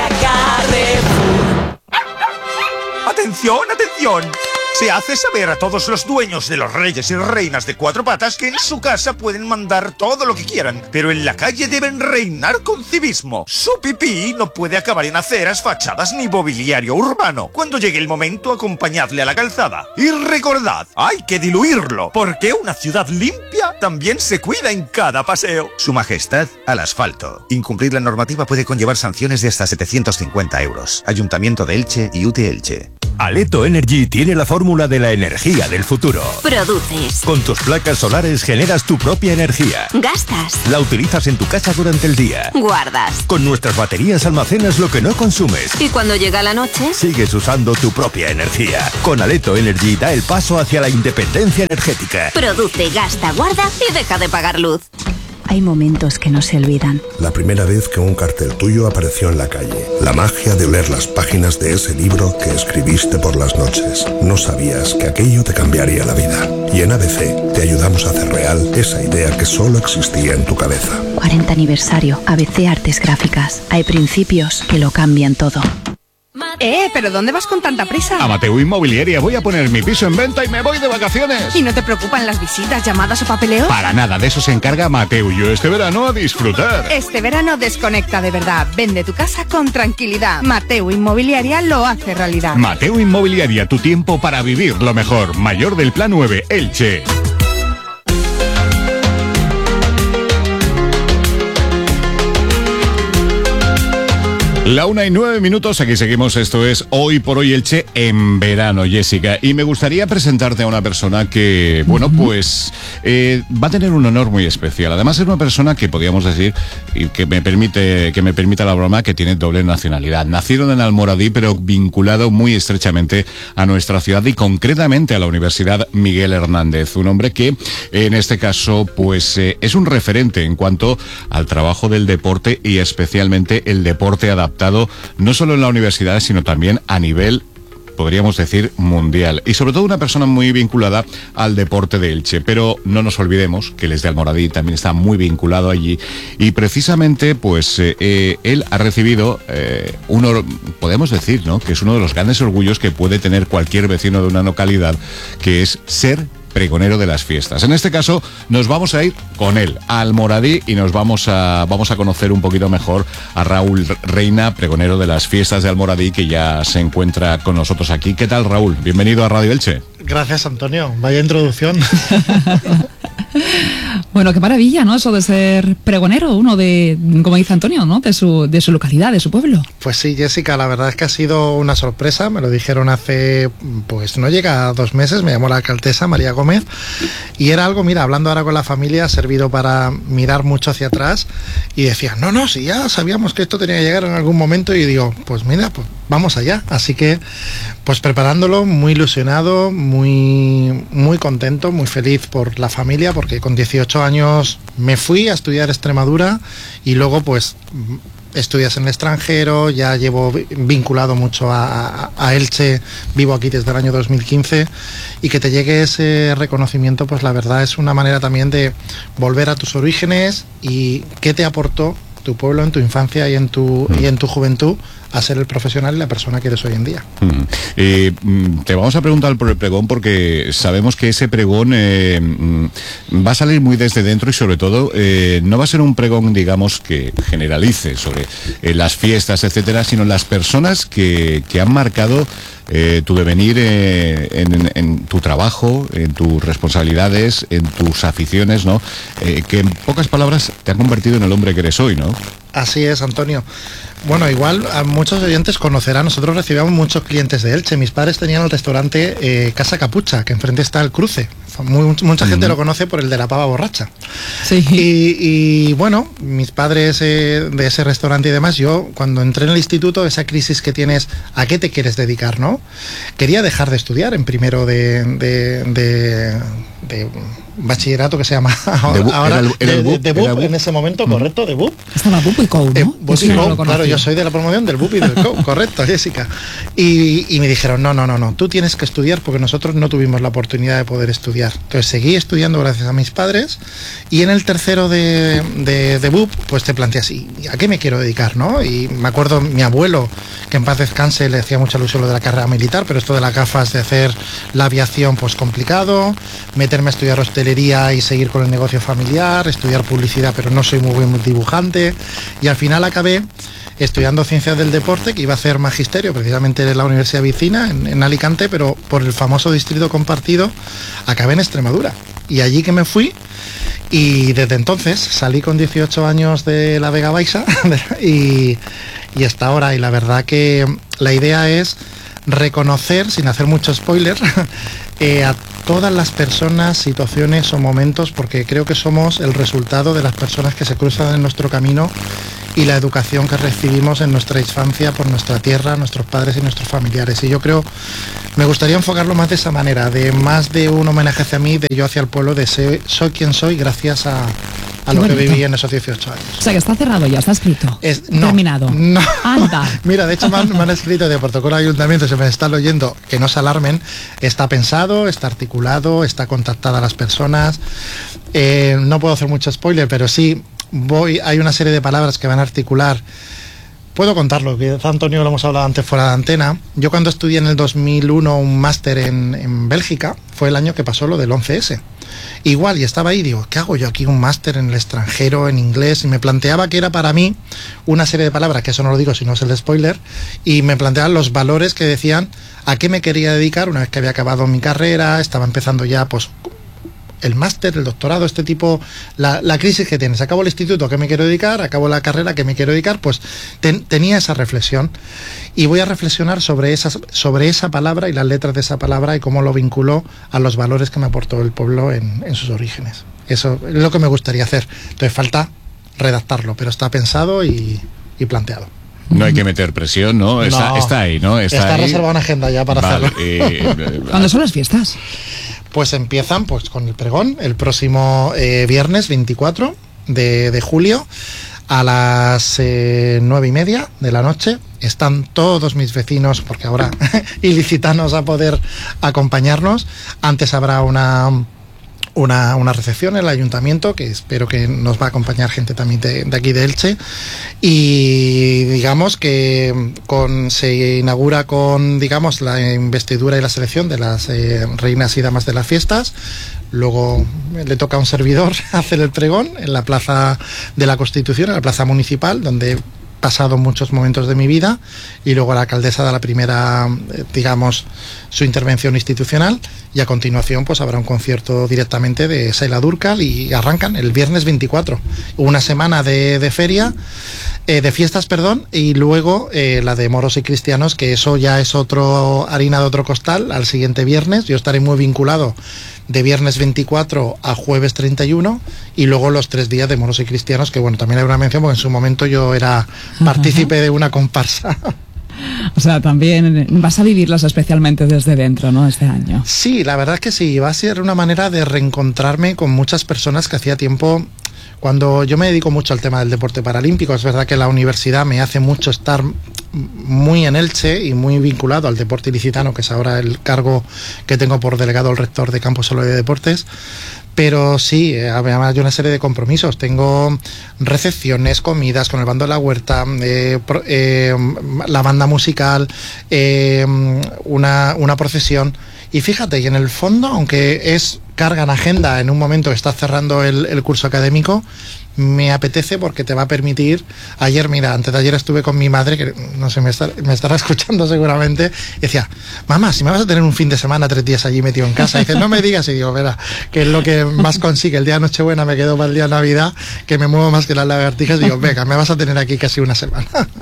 ¡Atención, atención! Se hace saber a todos los dueños de los reyes y reinas de cuatro patas que en su casa pueden mandar todo lo que quieran, pero en la calle deben reinar con civismo. Su pipí no puede acabar en aceras, fachadas ni mobiliario urbano. Cuando llegue el momento, acompañadle a la calzada. Y recordad, hay que diluirlo, porque una ciudad limpia también se cuida en cada paseo. Su Majestad al asfalto. Incumplir la normativa puede conllevar sanciones de hasta setecientos cincuenta euros. Ayuntamiento de Elche y U T Elche. Aleto Energy tiene la fórmula de la energía del futuro. Produces. Con tus placas solares generas tu propia energía. Gastas. La utilizas en tu casa durante el día. Guardas. Con nuestras baterías almacenas lo que no consumes. Y cuando llega la noche, sigues usando tu propia energía. Con Aleto Energy da el paso hacia la independencia energética. Produce, gasta, guarda y deja de pagar luz. Hay momentos que no se olvidan. La primera vez que un cartel tuyo apareció en la calle. La magia de oler las páginas de ese libro que escribiste por las noches. No sabías que aquello te cambiaría la vida. Y en A B C te ayudamos a hacer real esa idea que solo existía en tu cabeza. cuarenta aniversario. A B C Artes Gráficas. Hay principios que lo cambian todo. Eh, ¿pero dónde vas con tanta prisa? A Mateu Inmobiliaria, voy a poner mi piso en venta y me voy de vacaciones. ¿Y no te preocupan las visitas, llamadas o papeleo? Para nada, de eso se encarga Mateu. Yo este verano a disfrutar. Este verano desconecta de verdad. Vende tu casa con tranquilidad. Mateu Inmobiliaria lo hace realidad. Mateu Inmobiliaria, tu tiempo para vivir lo mejor. Mayor del Plan nueve, Elche. La una y nueve minutos, aquí seguimos, esto es Hoy por Hoy Elche en verano, Jessica. Y me gustaría presentarte a una persona que, bueno, pues eh, va a tener un honor muy especial. Además es una persona que podríamos decir, y que me permite, que me permita la broma, que tiene doble nacionalidad. Nacido en Almoradí, pero vinculado muy estrechamente a nuestra ciudad y concretamente a la Universidad Miguel Hernández. Un hombre que, en este caso, pues eh, es un referente en cuanto al trabajo del deporte y especialmente el deporte adaptado, no solo en la universidad, sino también a nivel, podríamos decir, mundial. Y sobre todo una persona muy vinculada al deporte de Elche. Pero no nos olvidemos que él es de Almoradí, también está muy vinculado allí. Y precisamente, pues, eh, eh, él ha recibido eh, uno, podemos decir, ¿no?, que es uno de los grandes orgullos que puede tener cualquier vecino de una localidad, que es ser pregonero de las fiestas. En este caso nos vamos a ir con él a Almoradí y nos vamos a vamos a conocer un poquito mejor a Raúl Reina, pregonero de las fiestas de Almoradí, que ya se encuentra con nosotros aquí. ¿Qué tal, Raúl? Bienvenido a Radio Elche. Gracias, Antonio. Vaya introducción. Bueno, qué maravilla, ¿no? Eso de ser pregonero, uno de, como dice Antonio, ¿no? De su, de su localidad, de su pueblo. Pues sí, Jessica, la verdad es que ha sido una sorpresa. Me lo dijeron hace, pues no llega a dos meses. Me llamó la alcaldesa, María Gómez. Y era algo, mira, hablando ahora con la familia, ha servido para mirar mucho hacia atrás. Y decía, no, no, si ya sabíamos que esto tenía que llegar en algún momento. Y digo, pues mira, pues vamos allá. Así que, pues preparándolo, muy ilusionado, muy, muy contento, muy feliz por la familia, porque con dieciocho años me fui a estudiar Extremadura y luego pues estudias en el extranjero, ya llevo vinculado mucho a, a Elche, vivo aquí desde el año dos mil quince, y que te llegue ese reconocimiento, pues la verdad es una manera también de volver a tus orígenes y qué te aportó tu pueblo en tu infancia y en tu, y en tu juventud a ser el profesional y la persona que eres hoy en día. Mm. Eh, te vamos a preguntar por el pregón porque sabemos que ese pregón eh, va a salir muy desde dentro y sobre todo eh, no va a ser un pregón, digamos, que generalice sobre eh, las fiestas, etcétera, sino las personas que, que han marcado eh, tu devenir eh, en, en tu trabajo, en tus responsabilidades, en tus aficiones, ¿no? Eh, que en pocas palabras te han convertido en el hombre que eres hoy, ¿no? Así es, Antonio. Bueno, igual a muchos oyentes conocerán, nosotros recibíamos muchos clientes de Elche. Mis padres tenían el restaurante eh, Casa Capucha, que enfrente está el Cruce. Muy, mucha uh-huh. gente lo conoce por el de la pava borracha. Sí. Y, y bueno, mis padres eh, de ese restaurante y demás, yo cuando entré en el instituto, esa crisis que tienes, ¿a qué te quieres dedicar, no? Quería dejar de estudiar en primero de... de, de, de bachillerato, que se llama ahora, de, ahora era el, era el de, B U P, de, de B U P, B U P en ese momento, correcto, de B U P. Estaba B U P y C O U, ¿no? Eh, B U P y C O U, no claro, yo soy de la promoción del B U P y del C O U, correcto, Jessica. Y, y me dijeron, no, no, no, no, tú tienes que estudiar porque nosotros no tuvimos la oportunidad de poder estudiar. Entonces seguí estudiando gracias a mis padres y en el tercero de, de, de B U P, pues te planteas, ¿y a qué me quiero dedicar, no? Y me acuerdo, mi abuelo, que en paz descanse, le hacía mucha ilusión lo de la carrera militar, pero esto de las gafas, de hacer la aviación, pues complicado, meterme a estudiar hostelería y seguir con el negocio familiar, estudiar publicidad, pero no soy muy buen dibujante, y al final acabé estudiando ciencias del deporte, que iba a hacer magisterio precisamente en la Universidad Vicina, en, en Alicante, pero por el famoso distrito compartido acabé en Extremadura. Y allí que me fui, Y desde entonces salí con dieciocho años de la Vega Baixa y, y hasta ahora. Y la verdad que la idea es reconocer, sin hacer mucho spoiler, eh, a todas las personas, situaciones o momentos, porque creo que somos el resultado de las personas que se cruzan en nuestro camino y la educación que recibimos en nuestra infancia por nuestra tierra, nuestros padres y nuestros familiares. Y yo creo, me gustaría enfocarlo más de esa manera, de más de un homenaje hacia mí, de yo hacia el pueblo, de ser, soy quien soy gracias a, a lo que viví en esos dieciocho años. O sea, que está cerrado ya, está escrito. Es, no, terminado. No. Anda. Mira, de hecho me han, me han escrito de protocolo de ayuntamiento, se me están oyendo, que no se alarmen. Está pensado, está articulado, está contactada a las personas. Eh, no puedo hacer mucho spoiler, pero sí, voy, hay una serie de palabras que van a articular. Puedo contarlo, que Antonio lo hemos hablado antes fuera de antena. Yo cuando estudié en el dos mil uno un máster en, en Bélgica, fue el año que pasó lo del once ese. Igual, y estaba ahí, digo, ¿qué hago yo aquí un máster en el extranjero, en inglés? Y me planteaba que era para mí una serie de palabras, que eso no lo digo si no es el spoiler, y me planteaban los valores que decían a qué me quería dedicar una vez que había acabado mi carrera, estaba empezando ya, pues, el máster, el doctorado, este tipo, la, la crisis que tienes. Acabo el instituto, ¿a qué me quiero dedicar? Acabo la carrera, ¿a qué me quiero dedicar? Pues ten, tenía esa reflexión y voy a reflexionar sobre, esas, sobre esa palabra y las letras de esa palabra y cómo lo vinculó a los valores que me aportó el pueblo en, en sus orígenes. Eso es lo que me gustaría hacer. Entonces falta redactarlo, pero está pensado y, y planteado. No hay que meter presión, ¿no? Está, no, está ahí, ¿no? Está, está ahí. reservada una agenda ya para vale, hacerlo. Eh, ¿Cuándo son las fiestas? Pues empiezan pues con el pregón el próximo eh, viernes veinticuatro de, de julio a las eh, nueve y media de la noche. Están todos mis vecinos, porque ahora ilicitanos, a poder acompañarnos. Antes habrá una... Una, una recepción en el ayuntamiento, que espero que nos va a acompañar gente también de, de aquí de Elche, y digamos que con, se inaugura con, digamos, la investidura y la selección de las eh, reinas y damas de las fiestas. Luego le toca a un servidor hacer el pregón en la Plaza de la Constitución, en la Plaza Municipal, donde he pasado muchos momentos de mi vida, y luego la alcaldesa da la primera, eh, digamos, su intervención institucional, y a continuación pues habrá un concierto directamente de Sheila Dúrcal y arrancan el viernes veinticuatro, una semana de, de feria, eh, de fiestas, perdón, y luego eh, la de moros y cristianos, que eso ya es otro harina de otro costal, al siguiente viernes. Yo estaré muy vinculado de viernes veinticuatro a jueves treinta y uno, y luego los tres días de moros y cristianos, que bueno, también hay una mención porque en su momento yo era partícipe de una comparsa. O sea, también vas a vivirlas especialmente desde dentro, ¿no? Este año. Sí, la verdad es que sí, va a ser una manera de reencontrarme con muchas personas que hacía tiempo. Cuando yo me dedico mucho al tema del deporte paralímpico, es verdad que la universidad me hace mucho estar muy en Elche y muy vinculado al deporte ilicitano, que es ahora el cargo que tengo por delegado al rector de Campos Solo de Deportes. Pero sí, además hay una serie de compromisos. Tengo recepciones, comidas con el bando de la huerta, eh, pro, eh, la banda musical, eh, una, una procesión. Y fíjate, y en el fondo, aunque es carga en agenda en un momento que estás cerrando el, el curso académico, me apetece porque te va a permitir. Ayer, mira, antes de ayer estuve con mi madre, que no sé, me, está, me estará escuchando seguramente, y decía, mamá, si me vas a tener un fin de semana, tres días allí metido en casa. Y dice, no me digas, y digo, verá, que es lo que más consigue. El día de Nochebuena me quedo para el día de Navidad, que me muevo más que las lagartijas, y digo, venga, me vas a tener aquí casi una semana.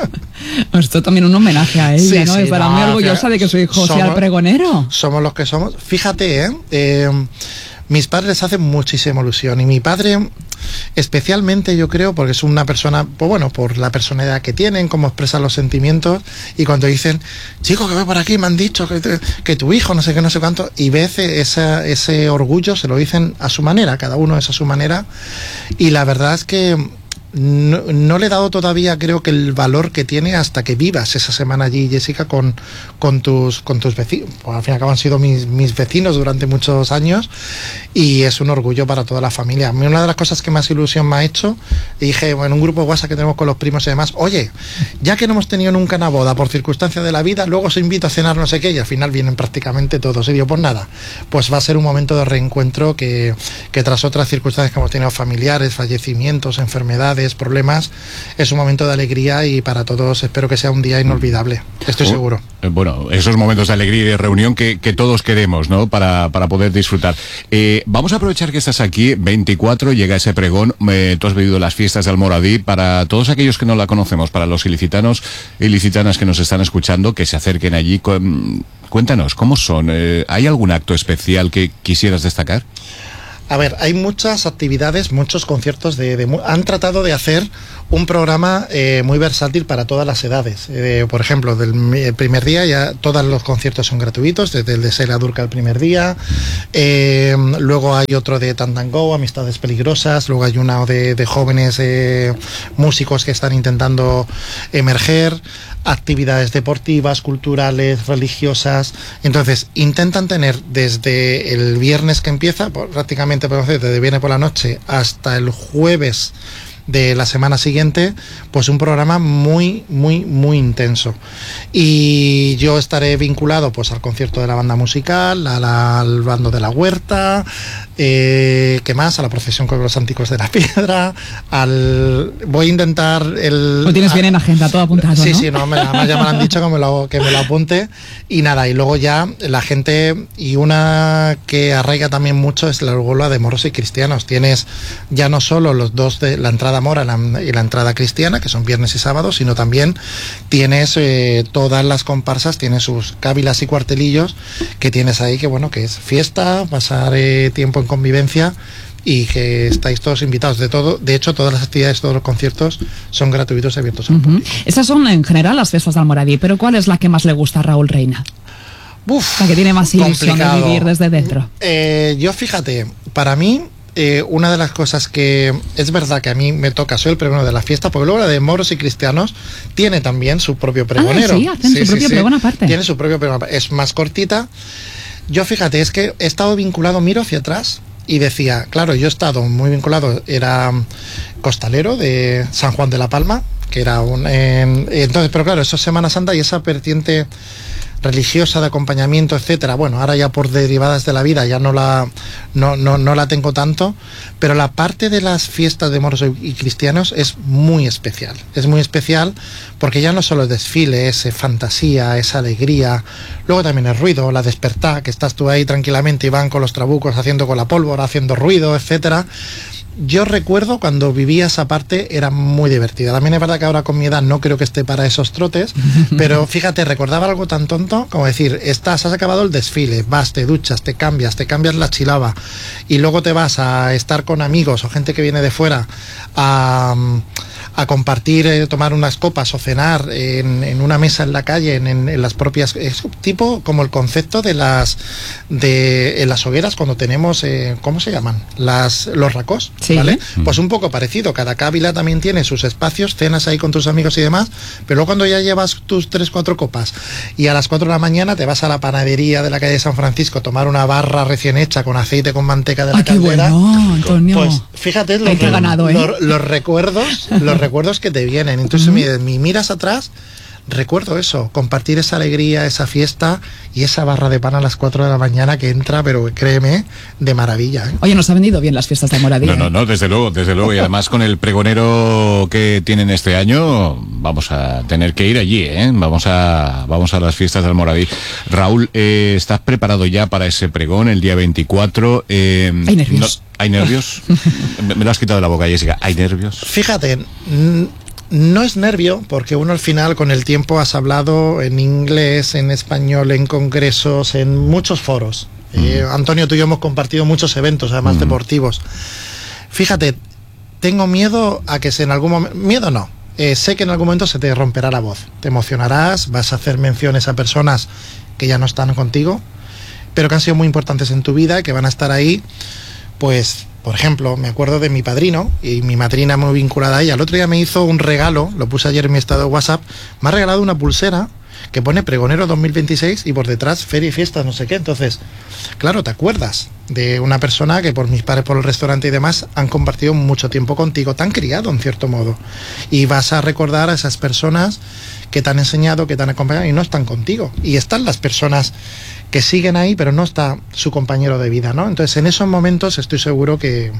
Esto también un homenaje a ella, sí, ¿no? Sí, y para no, mí orgullosa de que su hijo somos, sea el pregonero. Somos los que somos. Fíjate, ¿eh? eh mis padres hacen muchísima ilusión, y mi padre especialmente, yo creo, porque es una persona, pues bueno, por la personalidad que tienen, cómo expresan los sentimientos, y cuando dicen, chico, que voy por aquí, me han dicho que, te, que tu hijo, no sé qué, no sé cuánto, y ves esa, ese orgullo, se lo dicen a su manera, cada uno es a su manera, y la verdad es que No, no le he dado todavía, creo que el valor que tiene hasta que vivas esa semana allí, Jessica, con, con tus con tus vecinos. Pues al fin y al cabo han sido mis, mis vecinos durante muchos años, y es un orgullo para toda la familia. A mí una de las cosas que más ilusión me ha hecho, dije, bueno, en un grupo de WhatsApp que tenemos con los primos y demás, oye, ya que no hemos tenido nunca una boda por circunstancias de la vida, luego os invito a cenar no sé qué, y al final vienen prácticamente todos. Y digo, pues nada, pues va a ser un momento de reencuentro que, que tras otras circunstancias que hemos tenido familiares, fallecimientos, enfermedades, mayores problemas, es un momento de alegría y para todos espero que sea un día inolvidable, estoy Oh, seguro. eh, Bueno, esos momentos de alegría y de reunión que, que todos queremos, ¿no? Para, para poder disfrutar. Eh, vamos a aprovechar que estás aquí, veinticuatro, llega ese pregón, eh, tú has vivido las fiestas de Almoradí, para todos aquellos que no la conocemos, para los ilicitanos y ilicitanas que nos están escuchando, que se acerquen allí, cu- cuéntanos, ¿cómo son? Eh, ¿Hay algún acto especial que quisieras destacar? A ver, hay muchas actividades, muchos conciertos de... de mu- han tratado de hacer un programa eh, muy versátil para todas las edades. Eh, por ejemplo, del mi- el primer día ya todos los conciertos son gratuitos, desde el de Sela Durca el primer día. Eh, luego hay otro de Tantango, Amistades Peligrosas. Luego hay uno de, de jóvenes eh, músicos que están intentando emerger. Actividades deportivas, culturales, religiosas. Entonces, intentan tener desde el viernes que empieza, por- prácticamente por desde viene por la noche, hasta el jueves de la semana siguiente, pues un programa muy, muy, muy intenso. Y yo estaré vinculado pues al concierto de la banda musical, a la- al bando de la huerta, eh, ¿qué más? A la procesión con los anticos de la piedra, al... voy a intentar el... Lo tienes bien en agenda, todo apuntado, Sí, ¿no? sí, no, me, además ya me lo han dicho que me lo, que me lo apunte. Y nada, y luego ya la gente, y una que arraiga también mucho es la bola de moros y cristianos. Tienes ya no solo los dos de la entrada mora la- y la entrada cristiana, que son viernes y sábados, sino también tienes eh, todas las comparsas, tienes sus cávilas y cuartelillos que tienes ahí, que bueno, que es fiesta, pasar eh, tiempo en convivencia, y que estáis todos invitados. De todo, de hecho, todas las actividades, todos los conciertos son gratuitos y abiertos al público. Esas son en general las fiestas de Almoradí, pero ¿cuál es la que más le gusta a Raúl Reina? Uf, la que tiene más ilusión complicado. de vivir desde dentro. Eh, yo fíjate, para mí, eh, una de las cosas que es verdad que a mí me toca, soy el pregonero de la fiesta, porque luego la de moros y cristianos tiene también su propio pregonero. Ah, sí, hacen su propio pregón aparte. Tiene su propio pregón, es más cortita. Yo fíjate, es que he estado vinculado, miro hacia atrás y decía, claro, yo he estado muy vinculado, era costalero de San Juan de la Palma, que era un... eh, entonces, pero claro, eso es Semana Santa y esa vertiente religiosa de acompañamiento, etcétera. Bueno, ahora ya por derivadas de la vida ya no la no, no, no la tengo tanto, pero la parte de las fiestas de moros y cristianos es muy especial. Es muy especial porque ya no solo es desfile, es eh, fantasía, es alegría, luego también es ruido, la despertá, que estás tú ahí tranquilamente y van con los trabucos haciendo con la pólvora, haciendo ruido, etcétera. Yo recuerdo cuando vivía esa parte, era muy divertida. También es verdad que ahora con mi edad no creo que esté para esos trotes, pero fíjate, recordaba algo tan tonto como decir, estás, has acabado el desfile, vas, te duchas, te cambias, te cambias la chilaba y luego te vas a estar con amigos o gente que viene de fuera a, a compartir, eh, tomar unas copas o cenar en, en una mesa en la calle, en, en, en las propias... Es tipo como el concepto de las de en las hogueras cuando tenemos, eh, ¿cómo se llaman? Las, los racós. Sí. ¿Vale? Pues un poco parecido, cada cábila también tiene sus espacios, cenas ahí con tus amigos y demás, pero luego cuando ya llevas tus tres, cuatro copas y a las cuatro de la mañana te vas a la panadería de la calle de San Francisco a tomar una barra recién hecha con aceite, con manteca de la ¡Ay, qué caldera, bueno, Antonio! pues fíjate los, Ay, qué ganado, ¿eh? los, los recuerdos, los recuerdos que te vienen. Entonces mi, mi miras atrás, recuerdo eso, compartir esa alegría, esa fiesta y esa barra de pan a las cuatro de la mañana que entra, pero créeme, de maravilla, ¿eh? Oye, nos ha vendido bien las fiestas de Almoradí. No, no, no, desde luego, desde luego. Y además con el pregonero que tienen este año, vamos a tener que ir allí, ¿eh? Vamos a, vamos a las fiestas de Almoradí. Raúl, eh, ¿estás preparado ya para ese pregón el día veinticuatro? Eh, Hay nervios. no- ¿Hay nervios? me, me lo has quitado de la boca, Jessica. ¿Hay nervios? Fíjate, n- no es nervio, porque uno al final con el tiempo has hablado en inglés, en español, en congresos, en muchos foros. Mm. Eh, Antonio, tú y yo hemos compartido muchos eventos, además mm. deportivos. Fíjate, tengo miedo a que se en algún momento... Miedo no. Eh, sé que en algún momento se te romperá la voz. Te emocionarás, vas a hacer menciones a personas que ya no están contigo, pero que han sido muy importantes en tu vida y que van a estar ahí, pues... Por ejemplo, me acuerdo de mi padrino y mi madrina muy vinculada a ella. El otro día me hizo un regalo, lo puse ayer en mi estado de WhatsApp, me ha regalado una pulsera que pone Pregonero dos mil veintiséis y por detrás Feria y Fiestas, no sé qué. Entonces, claro, te acuerdas de una persona que por mis padres, por el restaurante y demás, han compartido mucho tiempo contigo, te han criado en cierto modo. Y vas a recordar a esas personas que te han enseñado, que te han acompañado y no están contigo. Y están las personas que siguen ahí, pero no está su compañero de vida, ¿no? Entonces, en esos momentos estoy seguro que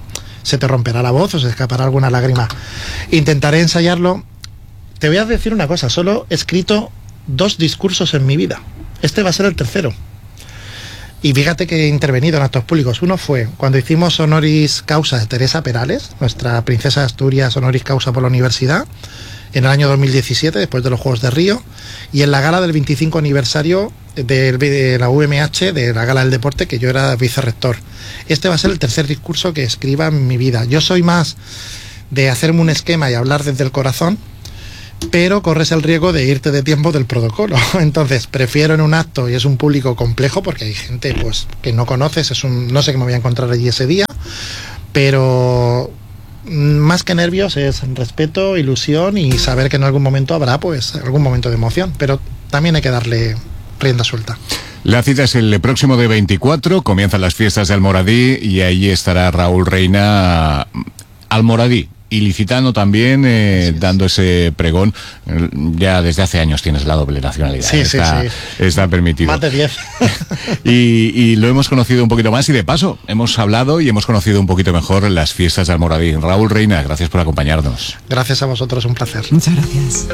se te romperá la voz o se escapará alguna lágrima. Intentaré ensayarlo. Te voy a decir una cosa, solo he escrito dos discursos en mi vida. Este va a ser el tercero. Y fíjate que he intervenido en actos públicos. Uno fue cuando hicimos honoris causa de Teresa Perales, nuestra princesa de Asturias honoris causa por la universidad, en el año dos mil diecisiete, después de los Juegos de Río, y en la gala del veinticinco aniversario de, de la U M H, de la gala del deporte, que yo era vicerrector. Este va a ser el tercer discurso que escriba en mi vida. Yo soy más de hacerme un esquema y hablar desde el corazón, pero corres el riesgo de irte de tiempo del protocolo. Entonces prefiero en un acto, y es un público complejo porque hay gente pues que no conoces, es un, no sé qué me voy a encontrar allí ese día, pero más que nervios es respeto, ilusión y saber que en algún momento habrá pues algún momento de emoción, pero también hay que darle rienda suelta. La cita es el próximo de veinticuatro, comienzan las fiestas de Almoradí y ahí estará Raúl Reina Almoradí. Ilicitano también, eh, dando ese pregón. Ya desde hace años tienes la doble nacionalidad. Sí, está, sí, sí. Está permitido. Más de diez. y, y lo hemos conocido un poquito más y de paso hemos hablado y hemos conocido un poquito mejor las fiestas de Almoradí. Raúl Reina, gracias por acompañarnos. Gracias a vosotros, un placer. Muchas gracias.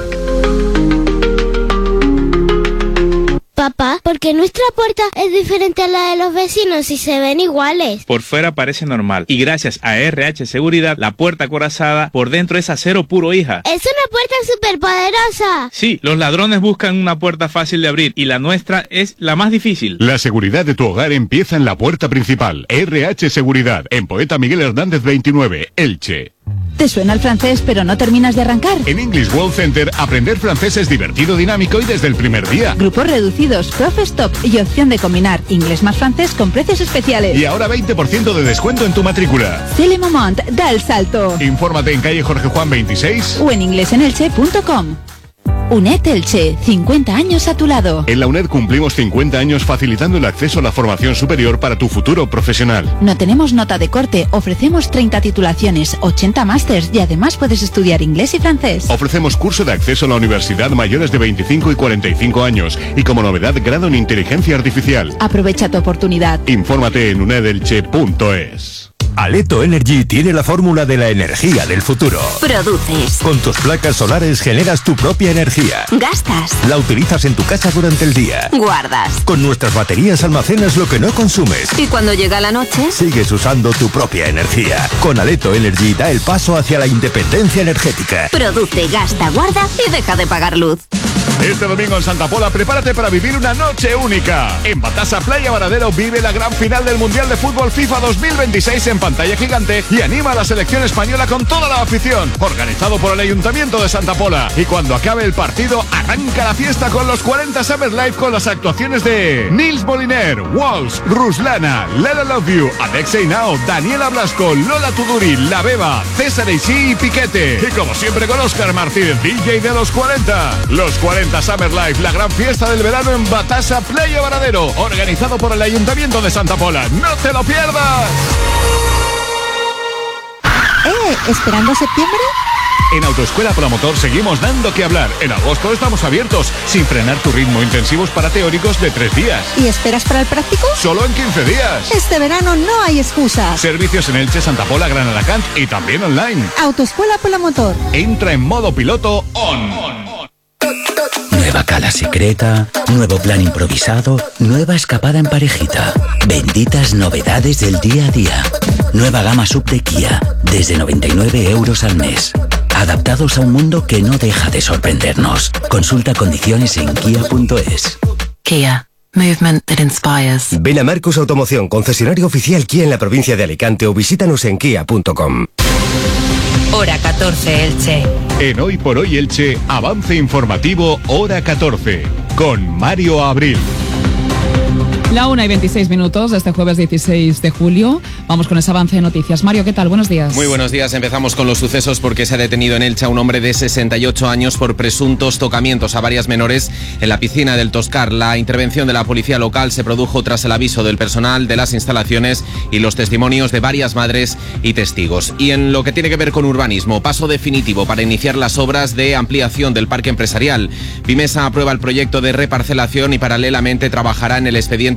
Papá, ¿por qué nuestra puerta es diferente a la de los vecinos y se ven iguales? Por fuera parece normal y gracias a R H Seguridad, la puerta acorazada por dentro es acero puro, hija. ¡Es una puerta superpoderosa! Sí, los ladrones buscan una puerta fácil de abrir y la nuestra es la más difícil. La seguridad de tu hogar empieza en la puerta principal. R H Seguridad, en Poeta Miguel Hernández veintinueve, Elche. ¿Te suena el francés pero no terminas de arrancar? En English World Center, aprender francés es divertido, dinámico y desde el primer día. Grupos reducidos, Profe Stop y opción de combinar inglés más francés con precios especiales. Y ahora veinte por ciento de descuento en tu matrícula. C'est le moment, da el salto. Infórmate en calle Jorge Juan veintiséis o en inglesenelche punto com. UNED Elche, cincuenta años a tu lado. En la UNED cumplimos cincuenta años facilitando el acceso a la formación superior para tu futuro profesional. No tenemos nota de corte, ofrecemos treinta titulaciones, ochenta másters y además puedes estudiar inglés y francés. Ofrecemos curso de acceso a la universidad mayores de veinticinco y cuarenta y cinco años y como novedad grado en inteligencia artificial. Aprovecha tu oportunidad. Infórmate en unedelche punto es. Aleto Energy tiene la fórmula de la energía del futuro. Produces. Con tus placas solares generas tu propia energía. Gastas. La utilizas en tu casa durante el día. Guardas. Con nuestras baterías almacenas lo que no consumes. Y cuando llega la noche, sigues usando tu propia energía. Con Aleto Energy da el paso hacia la independencia energética. Produce, gasta, guarda y deja de pagar luz. Este domingo en Santa Pola, prepárate para vivir una noche única. En Batasa Playa Varadero vive la gran final del Mundial de Fútbol FIFA dos mil veintiséis en pantalla gigante y anima a la selección española con toda la afición. Organizado por el Ayuntamiento de Santa Pola. Y cuando acabe el partido, arranca la fiesta con los cuarenta Summer Live con las actuaciones de Nils Moliner, Walsh, Ruslana, Let I Love You, Alexei Nao, Daniela Blasco, Lola Tuduri, La Beba, César Eixí y Piquete. Y como siempre con Óscar Martínez, D J de los cuarenta. Los cuarenta Summer Live, la gran fiesta del verano en Batasa Playa Varadero, organizado por el Ayuntamiento de Santa Pola. ¡No te lo pierdas! ¿Eh? ¿Esperando septiembre? En Autoescuela Promotor seguimos dando que hablar. En agosto estamos abiertos, sin frenar tu ritmo, intensivos para teóricos de tres días. ¿Y esperas para el práctico? Solo en quince días. Este verano no hay excusas. Servicios en Elche, Santa Pola, Gran Alacant y también online. Autoescuela Promotor. Entra en modo piloto on. on. Nueva cala secreta, nuevo plan improvisado, nueva escapada en parejita. Benditas novedades del día a día. Nueva gama sub de Kia, desde noventa y nueve euros al mes. Adaptados a un mundo que no deja de sorprendernos. Consulta condiciones en kia punto es. Kia. Movement that inspires. Ven a Marcus Automoción, concesionario oficial Kia en la provincia de Alicante o visítanos en kia punto com. Hora catorce, Elche. En Hoy por Hoy Elche, avance informativo Hora catorce, con Mario Abril. La una y veintiséis minutos de este jueves dieciséis de julio. Vamos con ese avance de noticias. Mario, ¿qué tal? Buenos días. Muy buenos días. Empezamos con los sucesos porque se ha detenido en Elche a un hombre de sesenta y ocho años por presuntos tocamientos a varias menores en la piscina del Toscar. La intervención de la policía local se produjo tras el aviso del personal de las instalaciones y los testimonios de varias madres y testigos. Y en lo que tiene que ver con urbanismo, paso definitivo para iniciar las obras de ampliación del parque empresarial. Pimesa aprueba el proyecto de reparcelación y paralelamente trabajará en el expediente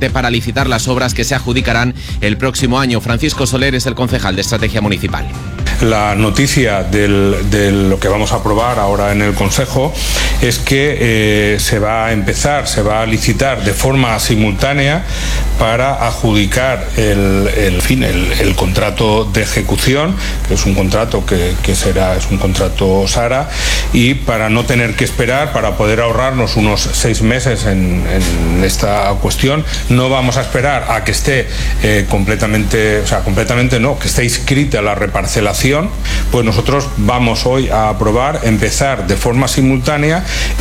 permanente para licitar las obras que se adjudicarán el próximo año. Francisco Soler es el concejal de Estrategia Municipal. La noticia del, de lo que vamos a aprobar ahora en el Consejo es que eh, se va a empezar, se va a licitar de forma simultánea para adjudicar el, el, fin, el, el contrato de ejecución, que es un contrato que, que será es un contrato SARA, y para no tener que esperar, para poder ahorrarnos unos seis meses en, en esta cuestión, no vamos a esperar a que esté eh, completamente, o sea, completamente no, que esté inscrita la reparcelación. Pues nosotros vamos hoy a aprobar, empezar de forma simultánea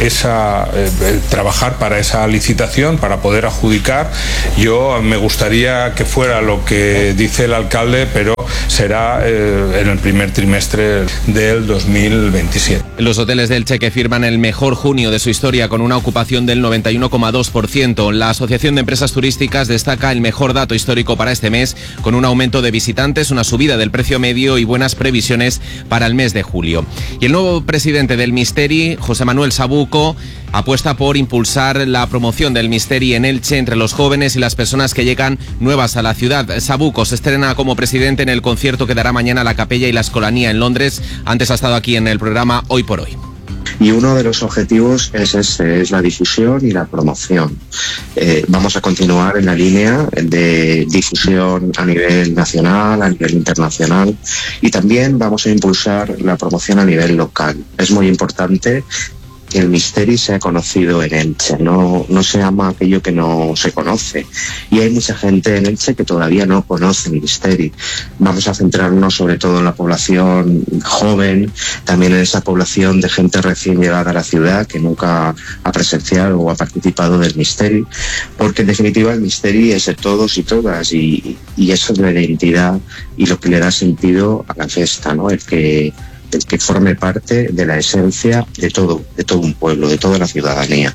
esa eh, trabajar para esa licitación, para poder adjudicar. Yo me gustaría que fuera lo que dice el alcalde, pero será eh, en el primer trimestre del dos mil veintisiete. Los hoteles de Elche que firman el mejor junio de su historia con una ocupación del noventa y uno coma dos por ciento. La Asociación de Empresas Turísticas destaca el mejor dato histórico para este mes, con un aumento de visitantes, una subida del precio medio y buenas previsiones para el mes de julio. Y el nuevo presidente del Misteri, José Manuel Sabuco, apuesta por impulsar la promoción del Misteri en Elche entre los jóvenes y las personas que llegan nuevas a la ciudad. Sabuco se estrena como presidente en el concierto que dará mañana la Capella y la Escolanía en Londres. Antes ha estado aquí en el programa Hoy por Hoy. Y uno de los objetivos es ese, es la difusión y la promoción. Eh, vamos a continuar en la línea de difusión a nivel nacional, a nivel internacional, y también vamos a impulsar la promoción a nivel local. Es muy importante que el Misteri sea conocido en Elche, no, no se ama aquello que no se conoce, y hay mucha gente en Elche que todavía no conoce el Misteri. Vamos a centrarnos sobre todo en la población joven, también en esa población de gente recién llegada a la ciudad que nunca ha presenciado o ha participado del Misteri, porque en definitiva el Misteri es de todos y todas, y, y eso es la identidad y lo que le da sentido a la fiesta, ¿no? El que el que forme parte de la esencia de todo, de todo un pueblo, de toda la ciudadanía.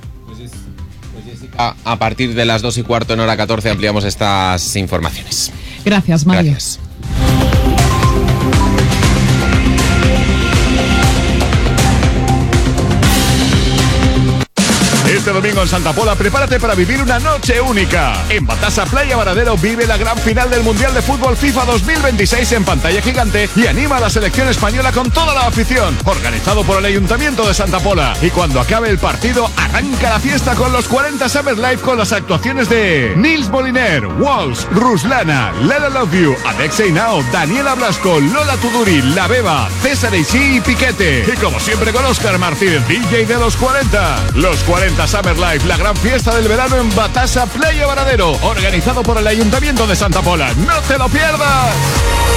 A, a partir de las dos y cuarto en hora catorce ampliamos estas informaciones. Gracias, Mario. Gracias. Este domingo en Santa Pola, prepárate para vivir una noche única. En Batasa Playa Varadero vive la gran final del Mundial de Fútbol FIFA dos mil veintiséis en pantalla gigante y anima a la selección española con toda la afición. Organizado por el Ayuntamiento de Santa Pola. Y cuando acabe el partido, arranca la fiesta con los cuarenta Summer Live con las actuaciones de Nils Moliner, Walsh, Ruslana, Lala Love You, Alexei Nao, Daniela Blasco, Lola Tuduri, La Beba, César Eixí y Piquete. Y como siempre con Óscar Martínez, D J de los cuarenta. Los cuarenta Summer Life, la gran fiesta del verano en Batasa Playa Varadero, organizado por el Ayuntamiento de Santa Pola. ¡No te lo pierdas!